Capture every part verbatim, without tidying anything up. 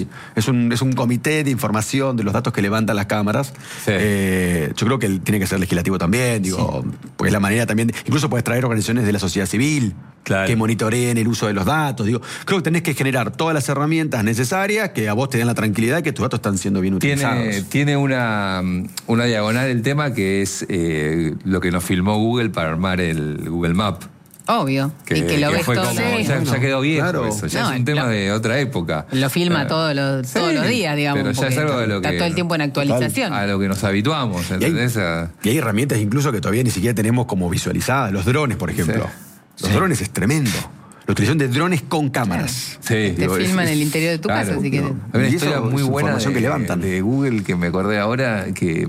Es un, es un comité de información de los datos que levantan las cámaras. Sí. Eh, yo creo que tiene que ser legislativo también, digo, sí. Porque es la manera también, de, incluso puedes traer organizaciones de la sociedad civil, claro, que monitoreen el uso de los datos. Digo, creo que tenés que generar todas las herramientas necesarias que a vos te den la tranquilidad de que tus datos están siendo bien utilizados. Tiene, tiene una, una diagonal el tema que es eh, lo que nos filmó Google para armar el Google Map. Obvio. Que, y que lo que ves fue todo. Como, Sí. ya, ya quedó viejo, claro, eso. Ya no, es un tema lo, de otra época. Lo filma todo lo, sí, todos los días, digamos. Pero ya es algo de lo que, está todo el tiempo en actualización. A lo que nos habituamos, ¿entendés? Y hay, y hay herramientas incluso que todavía ni siquiera tenemos como visualizadas. Los drones, por ejemplo. Sí. Los sí. drones es tremendo. La utilización de drones con cámaras. Sí. Te digo, filman es, el interior de tu claro, casa, si quieres. Hay una historia muy buena de, que levantan. de Google que me acordé ahora, que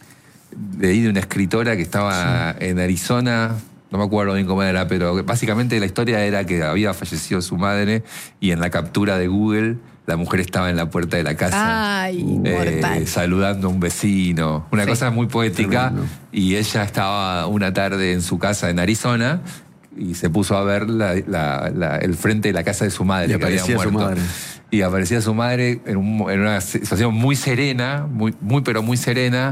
leí de una escritora que estaba sí. en Arizona. No me acuerdo bien cómo era, pero básicamente la historia era que había fallecido su madre y en la captura de Google la mujer estaba en la puerta de la casa. Ay, eh, saludando a un vecino. Una sí. cosa muy poética. Tremendo. Y ella estaba una tarde en su casa en Arizona y se puso a ver la, la, la, el frente de la casa de su madre. Y aparecía que había muerto. su madre. Y aparecía su madre en, un, en una situación muy serena, muy, muy pero muy serena,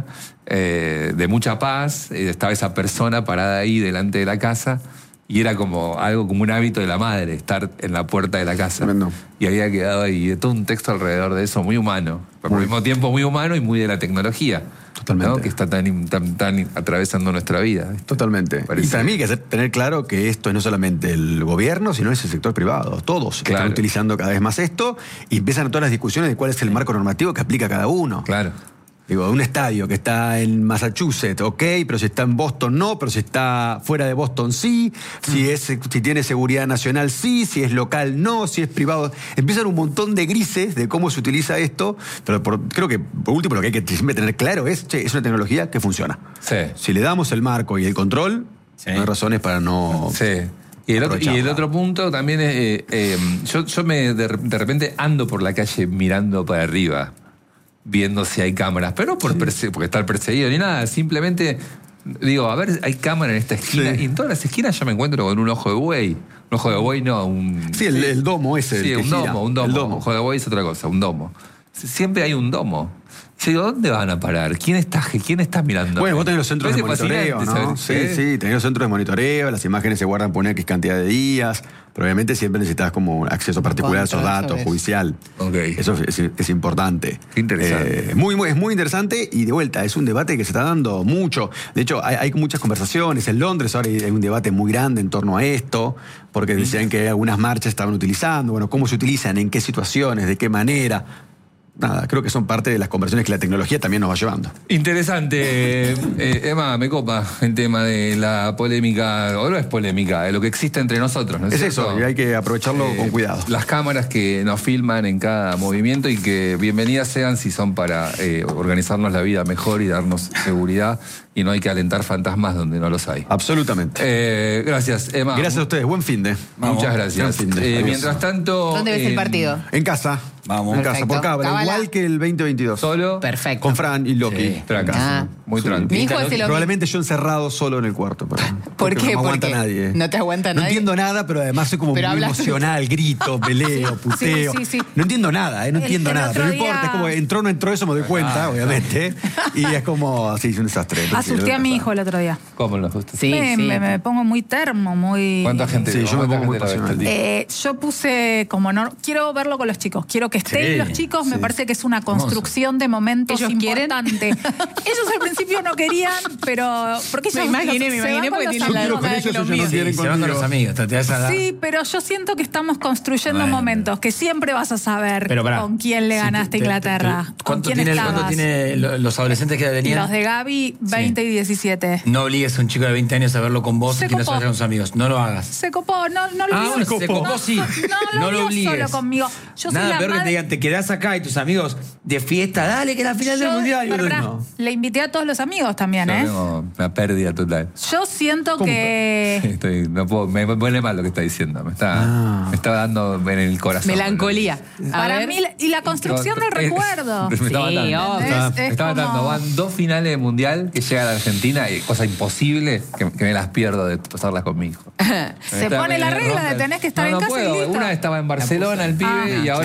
eh, de mucha paz. Estaba esa persona parada ahí delante de la casa y era como algo como un hábito de la madre, estar en la puerta de la casa. Tremendo. Y había quedado ahí todo un texto alrededor de eso, muy humano. Pero al mismo tiempo muy humano y muy de la tecnología. Totalmente. ¿No? Que está tan, tan, tan atravesando nuestra vida. Totalmente. Parece. Y para mí hay que hacer, tener claro que esto no es solamente el gobierno, sino es el sector privado. Todos claro. están utilizando cada vez más esto y empiezan todas las discusiones de cuál es el marco normativo que aplica a cada uno. Claro. Digo, un estadio que está en Massachusetts, ok, pero si está en Boston no, pero si está fuera de Boston sí, si, es, si tiene seguridad nacional sí, si es local no, si es privado. Empiezan un montón de grises de cómo se utiliza esto, pero por, creo que por último lo que hay que siempre tener claro es, che, es una tecnología que funciona. Sí. Si le damos el marco y el control, sí. no hay razones para no... Sí. Y el, otro, y el otro punto también es, eh, eh, yo, yo me de, de repente ando por la calle mirando para arriba, viendo si hay cámaras, pero no por sí. perse- porque estar perseguido ni nada, simplemente digo, a ver, hay cámara en esta esquina, sí. y en todas las esquinas yo me encuentro con un ojo de buey. Un ojo de buey no, un... Sí, el, el domo ese. Sí, el un que domo, gira. un domo. El domo. Un ojo de buey es otra cosa, un domo. Siempre hay un domo. Yo digo, ¿dónde van a parar? ¿Quién está, quién está mirando? Bueno, vos tenés los centros de monitoreo, ¿no? Sí, ¿eh? sí, tenés los centros de monitoreo, las imágenes se guardan por una X cantidad de días, pero obviamente siempre necesitas como acceso particular a esos datos, judicial. Okay. Eso es, es, es importante. Qué interesante. Eh, muy, muy, es muy interesante y de vuelta, es un debate que se está dando mucho. De hecho, hay, hay muchas conversaciones. En Londres ahora hay, hay un debate muy grande en torno a esto, porque decían que algunas marchas estaban utilizando, bueno, cómo se utilizan, en qué situaciones, de qué manera. Nada, creo que son parte de las conversaciones que la tecnología también nos va llevando. Interesante. eh, Emma, me copa el tema de la polémica, o no es polémica, de lo que existe entre nosotros, ¿no es, es cierto? eso, y hay que aprovecharlo eh, con cuidado. Las cámaras que nos filman en cada movimiento y que bienvenidas sean si son para eh, organizarnos la vida mejor y darnos seguridad, y no hay que alentar fantasmas donde no los hay. Absolutamente. Eh, gracias, Emma. Gracias a ustedes, buen fin de. Muchas gracias. Fin de. Eh, mientras tanto... ¿Dónde ves eh, el partido? En casa. Vamos. En casa, por cábala, Cábala. igual que el veinte veintidós. ¿Solo? Perfecto. Con Fran y Loki. Sí. Tranqui. Ah. Muy Sí. tranquilo. Mi hijo es el Probablemente yo encerrado solo en el cuarto. Pero, ¿Por qué? No me aguanta Porque nadie. no te aguanta No nadie. entiendo nada, pero además soy como Pero muy hablas- emocional, grito, peleo, puteo. Sí, sí, sí. No entiendo nada, ¿eh? No El- entiendo el nada. otro Pero no día- importa, es como entró o no entró, eso me doy cuenta, obviamente. Y es como, así, es un desastre. Asusté a mi hijo el otro día. ¿Cómo lo asustas? Sí, me, sí. me- me pongo muy termo, muy... ¿Cuánta gente? Sí, yo me ¿cuánta pongo muy gente la ves pasional. al día? Eh, yo puse como no quiero verlo con los chicos, quiero que estén Sí, los chicos, me sí. parece que es una construcción de momentos ¿Ellos quieren? importante. Ellos al principio no querían, pero porque Me ellos imaginé, me se van imaginé con porque los tienen la amigos. con edad ellos, que los ellos no míos. quieren Sí, se van con los amigos, te te vas a dar. Sí, pero yo siento que estamos construyendo Bueno. momentos que siempre vas a saber Pero pará. con quién le Sí, ganaste a te- te- Inglaterra, te- con ¿Cuánto quién tiene, estabas. ¿Cuánto tiene lo- los adolescentes que Y tenían? los de Gaby, veinte y diecisiete. No obligues a un chico de veinte años a verlo con vos Se y que no se copó. vaya con sus amigos. No lo hagas. Se copó, no, no lo Ah, vio. bueno, se copó, sí. No, No lo lo vio obligues. solo conmigo. Yo soy Nada la peor que te madre- digan, te quedás acá y tus amigos de fiesta, dale que la final del Yo, mundial. Y vos pará, no. le invité a todos los amigos también, Yo ¿eh? tengo una pérdida total. Yo siento que... Estoy, no puedo, me duele mal lo que está diciendo. Me está, Ah. me está dando en el corazón. Melancolía. A Para ver. mí, la- y la construcción del Eh, recuerdo. Me está Sí, matando. obvio. Me está, Es- me es está como- matando. Van dos finales de mundial que llega a la Argentina, y cosa imposible que, que me las pierdo de pasarlas con mi hijo. Se Está- pone la me regla rompe. de tenés que estar no, en no casa puedo. y listo. Una estaba en Barcelona, el pibe, Ah, y ahora sí. se me No, va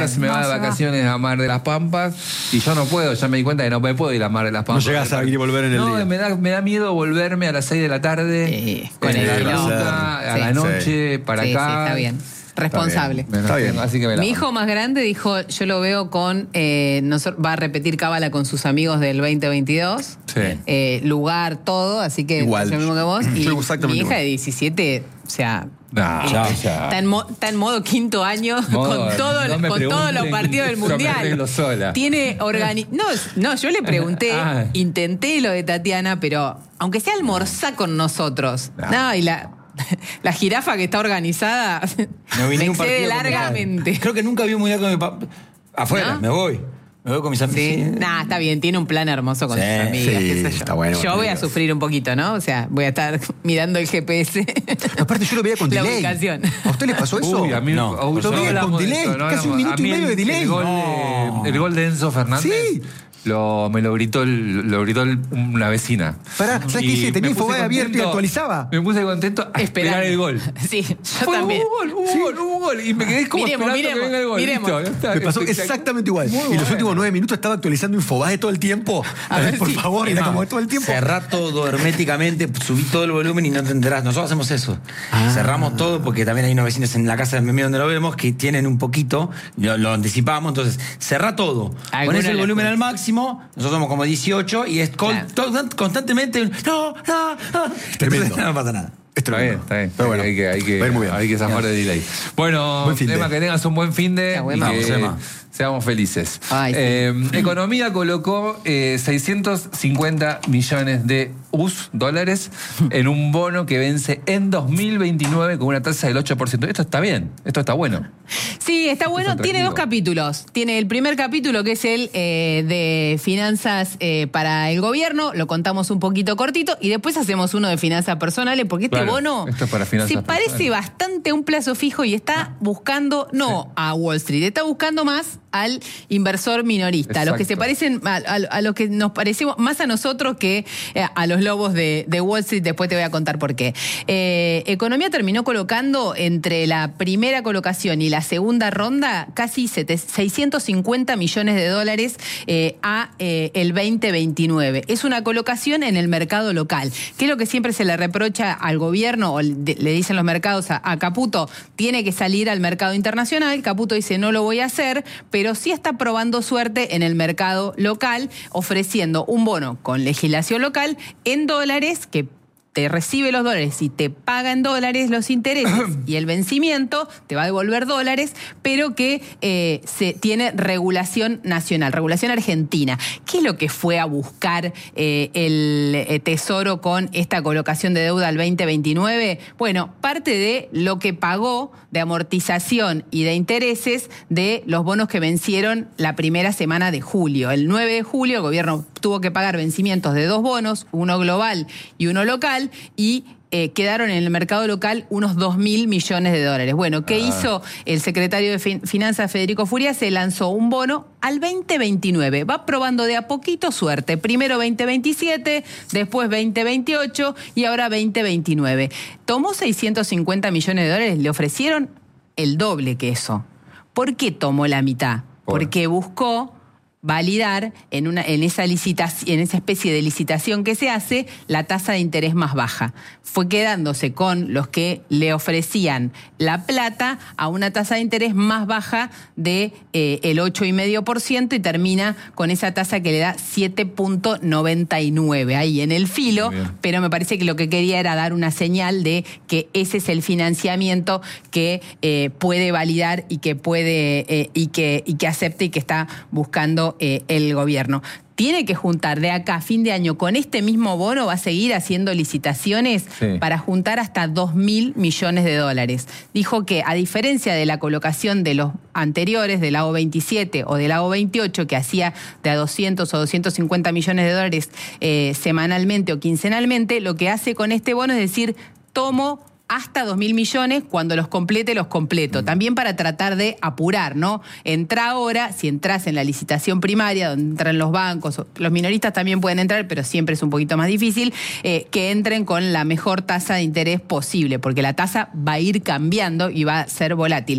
va. vacaciones a Mar de las Pampas y yo no puedo, ya me di cuenta que no me puedo ir a Mar de las Pampas. No llegás a ir y volver en el no, día. me da, me da miedo volverme a las seis de la tarde Sí, con en el la quilombo. ruta, a Sí. la noche, para Sí, acá. sí, está bien. Responsable. Me Está bien. Así que me la Mi hijo más grande dijo, yo lo veo con, eh, nosor- va a repetir cábala con sus amigos del veinte veintidós, Sí. eh, lugar, todo, así que Igual. es lo mismo que vos. Y Yo exactamente mi hija igual. de diecisiete, o sea, No, Ya, ya. está en, mo- está en modo quinto año Modo, con, todo, no me con todos los pregunten, partidos del yo me mundial. arreglo sola. Tiene organi no, no, yo le pregunté, Ah. intenté lo de Tatiana, pero aunque sea almorzar con nosotros. No. No, y la, la jirafa que está organizada No vi me ni un excede partido con mi largamente. padre. Creo que nunca vi un mundial con mi papá. Afuera, ¿No? me voy. Me voy con mis amigos. Sí, Sí. nah, está bien, tiene un plan hermoso con Sí, sus amigas, sí, qué sé yo. está bueno, yo voy a bueno. sufrir un poquito, ¿no? O sea, voy a estar mirando el G P S. Aparte yo lo veía con La delay. ubicación. ¿A usted le pasó eso? Uy, a mí No. uy, Lo no veía hablamos con de delay, eso, no casi un hablamos. minuto A y mí medio de el- delay. El gol, No. de, el gol de Enzo Fernández Sí. lo, me lo gritó, el- lo gritó el- una vecina. Pará, ¿sabes qué Y hice? Tenía me puse Infobae abierto y contento- actualizaba. Me puse contento a esperar el gol. Sí, yo Fue, también. Hubo gol, hubo gol, hubo gol. Y me quedé como Miremos, esperando miremos, que venga el gol. miremos. Listo, ya está. Me pasó Espectacular. exactamente igual. Muy y los bueno. últimos nueve minutos estaba actualizando Infobae todo el tiempo. A ver Por si- favor, era como todo el tiempo. Cerrá todo herméticamente, subí todo el volumen y no te enterás. Nosotros hacemos eso. Cerramos todo porque también hay unos vecinos en la casa de Memi donde lo vemos que tienen un poquito, lo, lo anticipamos. Entonces, cerrá todo. Alguno Ponés el le volumen escucha. al máximo, nosotros somos como dieciocho y es con- Claro. todo- constantemente. No, no, no. Tremendo. Entonces, no pasa nada. Es Está tremendo. bien, está bien. Pero bueno, hay que, hay que, va a ir muy bien. hay que zafar de delay. Bueno, Buen fin de. Emma, que tengas un buen fin de Ya, buen y fin. que Vamos, Emma. seamos felices. Ay, sí. Eh, Economía colocó eh, seiscientos cincuenta millones de U S dólares en un bono que vence en dos mil veintinueve con una tasa del ocho por ciento. Esto está bien, esto está bueno. Sí, está bueno. atractivo. Tiene dos capítulos. Tiene el primer capítulo, que es el eh, de finanzas eh, para el gobierno. Lo contamos un poquito cortito. Y después hacemos uno de finanzas personales, porque este Claro, bono esto es para finanzas se parece personales. bastante a un plazo fijo y está buscando, no a Wall Street, está buscando más al inversor minorista, a los que se Exacto. parecen, a, a- a los que nos parecemos más a nosotros que eh, a los lobos de, de Wall Street. Después te voy a contar por qué. Eh, Economía terminó colocando entre la primera colocación y la segunda ronda casi sete- seiscientos cincuenta millones de dólares eh, a eh, el veinte veintinueve. Es una colocación en el mercado local, que es lo que siempre se le reprocha al gobierno, o le, le dicen los mercados a, a Caputo, tiene que salir al mercado internacional. Caputo dice, no lo voy a hacer, pero sí está probando suerte en el mercado local, ofreciendo un bono con legislación local en dólares que te recibe los dólares y te paga en dólares los intereses y el vencimiento te va a devolver dólares, pero que eh, se tiene regulación nacional, regulación argentina. ¿Qué es lo que fue a buscar eh, el eh, Tesoro con esta colocación de deuda al veinte veintinueve? Bueno, parte de lo que pagó de amortización y de intereses de los bonos que vencieron la primera semana de julio. El nueve de julio el gobierno tuvo que pagar vencimientos de dos bonos, uno global y uno local, y eh, quedaron en el mercado local unos dos mil millones de dólares. Bueno, ¿qué hizo el secretario de fin- Finanzas, Federico Furia? Se lanzó un bono al veinte veintinueve. Va probando de a poquito suerte. Primero veinte veintisiete, después veinte veintiocho y ahora veinte veintinueve. Tomó seiscientos cincuenta millones de dólares, le ofrecieron el doble que eso. ¿Por qué tomó la mitad? Por- Porque buscó validar en una en esa licitación, en esa especie de licitación que se hace, la tasa de interés más baja. Fue quedándose con los que le ofrecían la plata a una tasa de interés más baja de eh, el ocho coma cinco por ciento y termina con esa tasa que le da siete punto noventa y nueve ahí en el filo, Muy bien. pero me parece que lo que quería era dar una señal de que ese es el financiamiento que eh, puede validar y que puede eh, y que y que acepte y que está buscando eh, el gobierno. Tiene que juntar de acá a fin de año con este mismo bono, va a seguir haciendo licitaciones Sí. para juntar hasta dos mil millones de dólares. Dijo que a diferencia de la colocación de los anteriores, del A O veintisiete o del A O veintiocho, que hacía de a doscientos o doscientos cincuenta millones de dólares eh, semanalmente o quincenalmente, lo que hace con este bono es decir, tomo hasta dos mil millones, cuando los complete, los completo. También para tratar de apurar, ¿no? Entra ahora, si entras en la licitación primaria, donde entran los bancos, los minoristas también pueden entrar, pero siempre es un poquito más difícil, eh, que entren con la mejor tasa de interés posible, porque la tasa va a ir cambiando y va a ser volátil.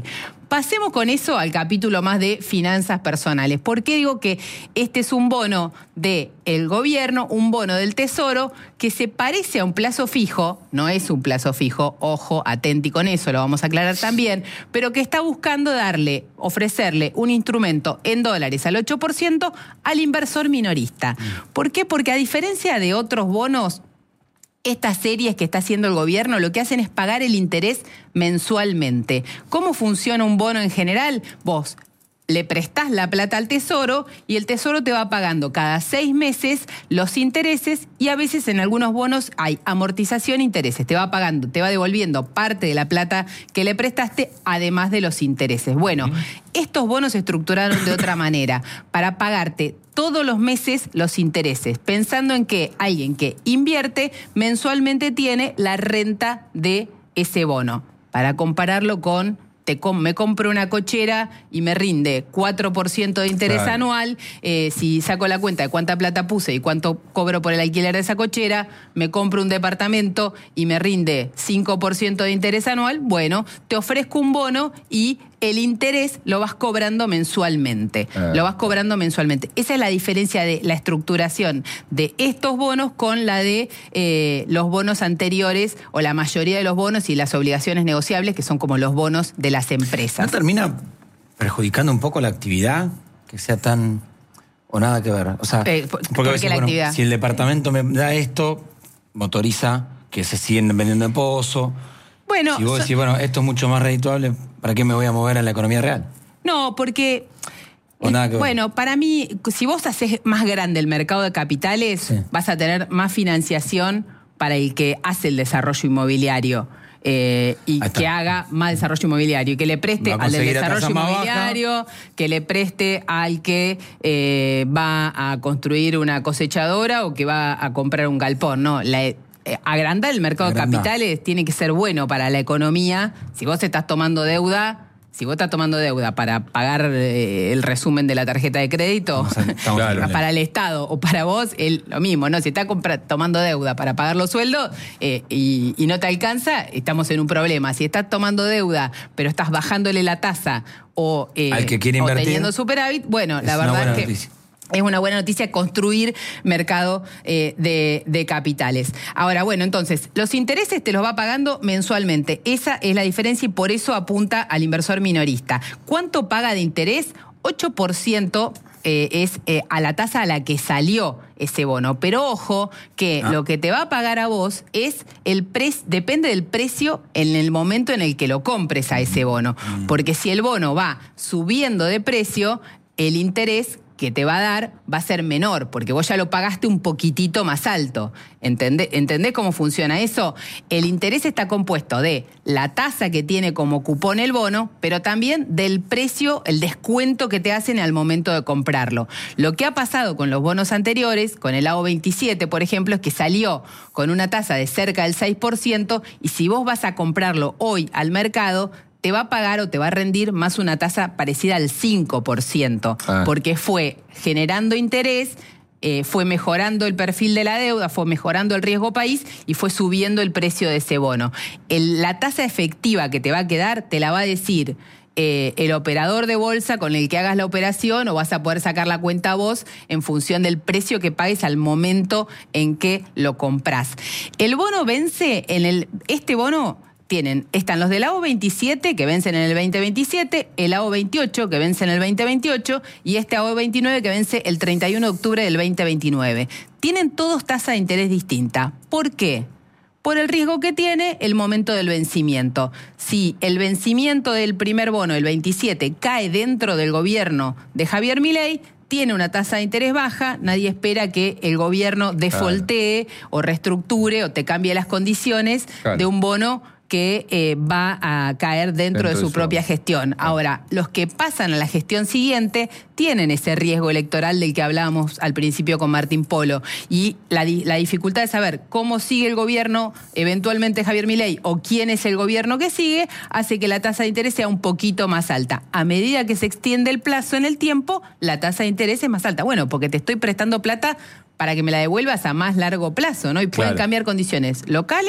pasemos con eso al capítulo más de finanzas personales. ¿Por qué digo que este es un bono del gobierno, un bono del Tesoro, que se parece a un plazo fijo? No es un plazo fijo, ojo, atenti con eso, lo vamos a aclarar también, pero que está buscando darle, ofrecerle un instrumento en dólares al ocho por ciento al inversor minorista. ¿Por qué? Porque a diferencia de otros bonos, estas series que está haciendo el gobierno lo que hacen es pagar el interés mensualmente. ¿Cómo funciona un bono en general? Vos le prestás la plata al Tesoro y el Tesoro te va pagando cada seis meses los intereses, y a veces en algunos bonos hay amortización e intereses. Te va pagando, te va devolviendo parte de la plata que le prestaste, además de los intereses. Bueno, estos bonos se estructuraron de otra manera, para pagarte todos los meses los intereses, pensando en que alguien que invierte mensualmente tiene la renta de ese bono. Para compararlo con... Te com- me compro una cochera y me rinde cuatro por ciento de interés claro. anual, eh, si saco la cuenta de cuánta plata puse y cuánto cobro por el alquiler de esa cochera, me compro un departamento y me rinde cinco por ciento de interés anual, bueno, te ofrezco un bono y el interés lo vas cobrando mensualmente. Ah. Lo vas cobrando mensualmente. Esa es la diferencia de la estructuración de estos bonos con la de eh, los bonos anteriores, o la mayoría de los bonos y las obligaciones negociables, que son como los bonos de las empresas. ¿No termina perjudicando un poco la actividad? Que sea tan... o nada que ver. O sea, eh, ¿por, porque ¿por a veces, qué la bueno, actividad? Si el departamento me da esto, motoriza que se siguen vendiendo en pozo. Bueno, si vos decís, bueno, esto es mucho más redituable, ¿para qué me voy a mover a la economía real? No, porque... O nada que ver. Bueno, para mí, si vos haces más grande el mercado de capitales, sí. vas a tener más financiación para el que hace el desarrollo inmobiliario. Eh, y que haga más desarrollo inmobiliario y que le preste al del desarrollo inmobiliario, que le preste al que eh, va a construir una cosechadora o que va a comprar un galpón, ¿no? La, eh, agrandar el mercado Agrandar. de capitales tiene que ser bueno para la economía. Si vos estás tomando deuda, si vos estás tomando deuda para pagar eh, el resumen de la tarjeta de crédito, estamos claro. para el Estado o para vos, es lo mismo, ¿no? Si estás tomando deuda para pagar los sueldos eh, y, y no te alcanza, estamos en un problema. Si estás tomando deuda, pero estás bajándole la tasa o, eh, al que quiere o invertir, teniendo superávit, bueno, es la verdad es que... Noticia. Es una buena noticia construir mercado eh, de, de capitales. Ahora, bueno, entonces, los intereses te los va pagando mensualmente. Esa es la diferencia y por eso apunta al inversor minorista. ¿Cuánto paga de interés? ocho por ciento eh, es eh, a la tasa a la que salió ese bono. Pero ojo, que ah. lo que te va a pagar a vos es el pre- depende del precio en el momento en el que lo compres a ese bono. Mm. Porque si el bono va subiendo de precio, el interés que te va a dar va a ser menor, porque vos ya lo pagaste un poquitito más alto. ¿Entendés, ¿Entendés cómo funciona eso? El interés está compuesto de la tasa que tiene como cupón el bono, pero también del precio, el descuento que te hacen al momento de comprarlo. Lo que ha pasado con los bonos anteriores, con el A O veintisiete, por ejemplo, es que salió con una tasa de cerca del seis por ciento, y si vos vas a comprarlo hoy al mercado, te va a pagar o te va a rendir más una tasa parecida al cinco por ciento, ah. porque fue generando interés, eh, fue mejorando el perfil de la deuda, fue mejorando el riesgo país y fue subiendo el precio de ese bono. El, la tasa efectiva que te va a quedar te la va a decir eh, el operador de bolsa con el que hagas la operación, o vas a poder sacar la cuenta vos en función del precio que pagues al momento en que lo comprás. El bono vence en el... Este bono... Tienen, están los del A O veintisiete que vencen en el veinte veintisiete, el A O veintiocho que vence en el veinte veintiocho y este A O veintinueve que vence el treinta y uno de octubre del veinte veintinueve. Tienen todos tasa de interés distinta. ¿Por qué? Por el riesgo que tiene el momento del vencimiento. Si el vencimiento del primer bono, el veintisiete, cae dentro del gobierno de Javier Milei, tiene una tasa de interés baja, nadie espera que el gobierno defaultee claro. o reestructure o te cambie las condiciones claro. de un bono que eh, va a caer dentro, dentro de su de propia gestión. Ahora, los que pasan a la gestión siguiente tienen ese riesgo electoral del que hablábamos al principio con Martín Polo. Y la, la dificultad de saber cómo sigue el gobierno, eventualmente Javier Milei, o quién es el gobierno que sigue, hace que la tasa de interés sea un poquito más alta. A medida que se extiende el plazo en el tiempo, la tasa de interés es más alta. Bueno, porque te estoy prestando plata para que me la devuelvas a más largo plazo, ¿no? Y pueden claro. cambiar condiciones locales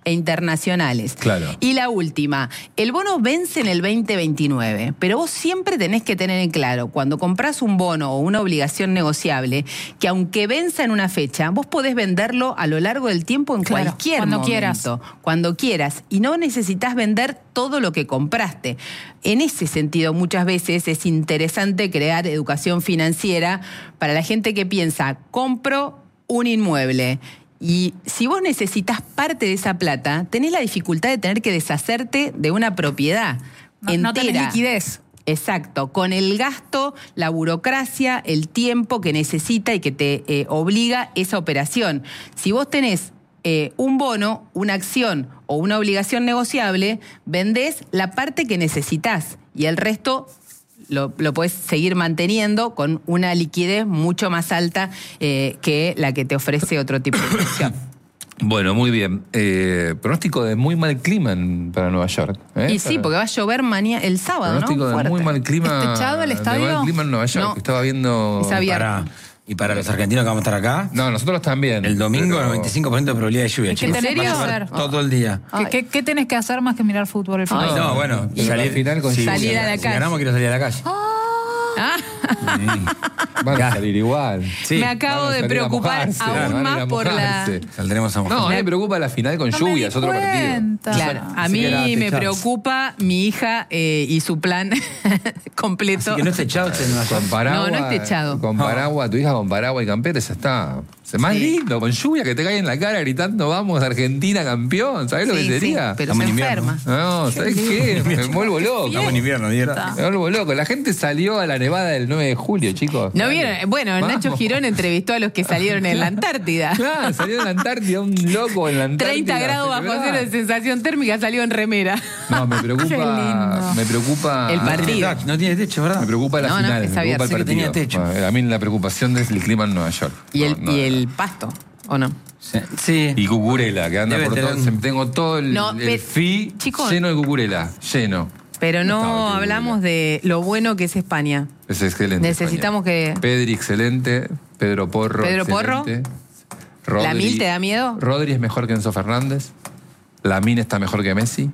e internacionales. Claro. Y la última, el bono vence en el veinte veintinueve, pero vos siempre tenés que tener en claro, cuando comprás un bono o una obligación negociable, que aunque venza en una fecha, vos podés venderlo a lo largo del tiempo en Claro, cualquier cuando momento. quieras. Cuando quieras. Y no necesitas vender todo lo que compraste. En ese sentido, muchas veces es interesante crear educación financiera para la gente que piensa, compro un inmueble. Y si vos necesitas parte de esa plata, tenés la dificultad de tener que deshacerte de una propiedad No, entera. no tenés liquidez. Exacto, con el gasto, la burocracia, el tiempo que necesita y que te eh, obliga esa operación. Si vos tenés eh, un bono, una acción o una obligación negociable, vendés la parte que necesitas y el resto lo, lo podés seguir manteniendo con una liquidez mucho más alta eh, que la que te ofrece otro tipo de inversión. Bueno, muy bien. Eh, pronóstico de muy mal clima en- para Nueva York. ¿eh? Y sí, porque va a llover mañana, el sábado, Pronóstico ¿no? de Fuerte. muy mal clima. ¿Es techado el de estadio? mal clima en Nueva York. No. Estaba viendo. Es abierto. Para, y para los argentinos que vamos a estar acá, No, nosotros también. el domingo, pero- noventa y cinco por ciento de probabilidad de lluvia, ¿Y qué chicos. tenés Va a que llover hacer? todo el día. ¿Qué, qué, qué tenés que hacer más que mirar fútbol el fin de Ay, semana? no, bueno, Y la final con si, Salir si- a la si calle. ganamos, quiero salir a la calle. Ah, Van Ya. a salir igual. Sí, me acabo van a de salir a preocupar mojarse, aún van a ir a más por la... mojarse. saldremos a mojar. No, a mí me preocupa la final con No me lluvia, di es otro partido. cuenta. Claro, a Así mí que era me techado. preocupa mi hija eh, y su plan completo. Así que no es techado este Nueva York. Con paraguas. No, no es techado. Con No. paraguas, tu hija con paraguas y campera, ya está. Es más Sí. lindo, con lluvia que te cae en la cara gritando, vamos, Argentina campeón. ¿Sabés lo Sí, que sí, sería? pero Estamos se en invierno. enferma. No, ¿sabés qué? Me vuelvo loco. Estamos en invierno, Diego. Me vuelvo loco. La gente salió a la nevada del nueve de julio, chicos. ¿No Dale. vieron? Bueno, Vamos. Nacho Girón entrevistó a los que salieron en la Antártida. Claro, salió en la Antártida, un loco en la Antártida. treinta grados bajo celebrá. cero de sensación térmica, salió en remera. No, me Qué preocupa. lindo. Me preocupa. El No tiene partido. techo, No tiene techo, ¿verdad? Me preocupa la No, no, final, es me preocupa abierto. el Sí que tenía partido. techo. Bueno, a mí la preocupación es el clima en Nueva York. Y No, el, no, y no. el pasto, ¿o no? Sí. Sí. Y cucurela, que anda Debe por todo. tener un- Tengo todo el, No, el pe- F I chicos. lleno de cucurela, lleno. Pero no Estaba el hablamos de lo bueno que es España. Es excelente. Necesitamos España. que- Pedri, excelente. Pedro Porro. ¿Pedro excelente. ¿La Mil te da miedo? Rodri es mejor que Enzo Fernández. Lamine está mejor que Messi.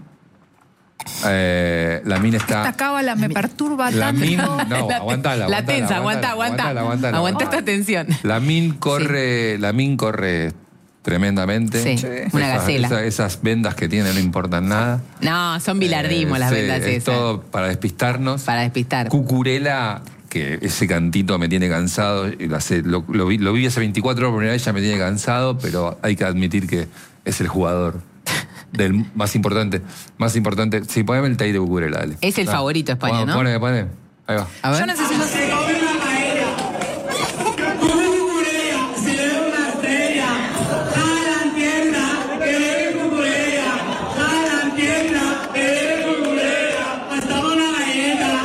Eh, Lamine está. Esta cábala me perturba Lamine. tanto. No, La- aguantala. La aguantala, tensa, aguanta, aguantala, aguanta. aguantala, Aguanta aguantala. esta tensión. Lamine corre, Lamine corre tremendamente. Sí, una Esas- gacela. esas- esas vendas que tiene no importan nada. No, son bilardismo Eh, las sí, vendas es esas. todo para despistarnos. Para despistar. Cucurela, que ese cantito me tiene cansado. y lo, hace- lo- lo vi, lo vi hace veinticuatro horas por primera vez, ya me tiene cansado, pero hay que admitir que es el jugador del más importante. Más importante. Sí, poneme el tay de Cucurela, dale. Es el Ah, favorito de España, pon- ¿no? Poneme, poneme. Ahí va. A ver. Yo necesito... Si le da una estrella, Haaland tienda, que debe cucurella. Haaland tienda, que debe cucurella. Hasta una galleta.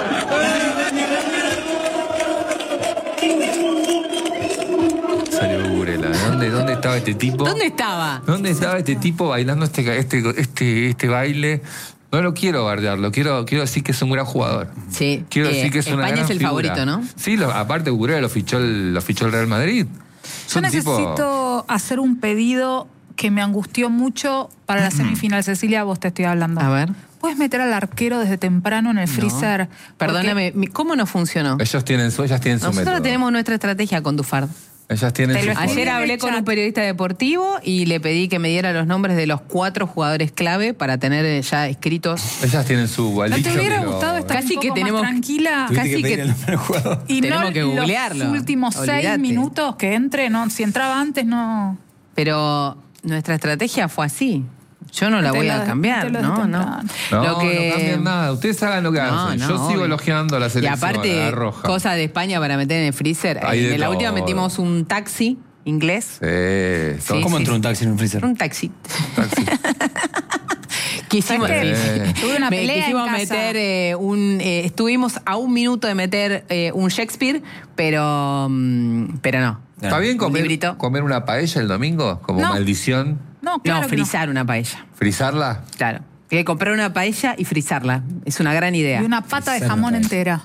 Salió Cucurela. ¿Dónde, ¿Dónde estaba este tipo? ¿Dónde estaba? ¿Dónde estaba este tipo bailando este, este, este, este baile? No lo quiero bardearlo, quiero, quiero decir que es un gran jugador. Sí. Quiero Eh, decir que es una España gran es el figura. favorito, ¿no? Sí, lo- aparte Cucurella lo fichó el, lo fichó el Real Madrid. Es Yo un tipo- necesito hacer un pedido que me angustió mucho para la semifinal. Cecilia, vos te estoy hablando. A ver. ¿Puedes meter al arquero desde temprano en el freezer? Perdóname, mi- ¿cómo no funcionó? Ellos tienen su, ellas tienen su Nosotros método. tenemos nuestra estrategia con Dufard. Ellas tienen Te su lo forma. Ayer en hablé el con chat. un periodista deportivo y le pedí que me diera los nombres de los cuatro jugadores clave para tener eh, ya escritos. Ellas tienen su ¿No baldito te hubiera que lo- gustado estar Casi un que poco tenemos- más tranquila? Tuviste casi que pedir que- el nombre del jugador. Y Tenemos no que googlearlo. los últimos Olvídate. seis minutos que entre, no, si entraba antes no... Pero nuestra estrategia fue así. Yo no la Te voy lo- a cambiar, te lo no, no. temprano. No, Lo que- no cambien nada. Ustedes hagan lo que No, hacen. no, Yo sigo obvio. elogiando a la Y selección, aparte, a la roja. cosas de España para meter en el freezer. Hay de En la todo. última metimos un taxi inglés. Sí, son- Sí, ¿Cómo sí, entró sí. un taxi en un freezer? Un taxi. taxi. Quisimos, ¿Sabes qué? Eh. Tuve una Me- pelea quisimos en casa. meter eh, un. eh, estuvimos a un minuto de meter eh, un Shakespeare, pero. mm, pero no. ¿Está bien Un comer, librito. comer una paella el domingo? Como No. maldición. No, claro no, que no. frizar una paella. ¿Frizarla? Claro. Hay que comprar una paella y frizarla. Es una gran idea. Y una pata de Frizar jamón una paella. entera.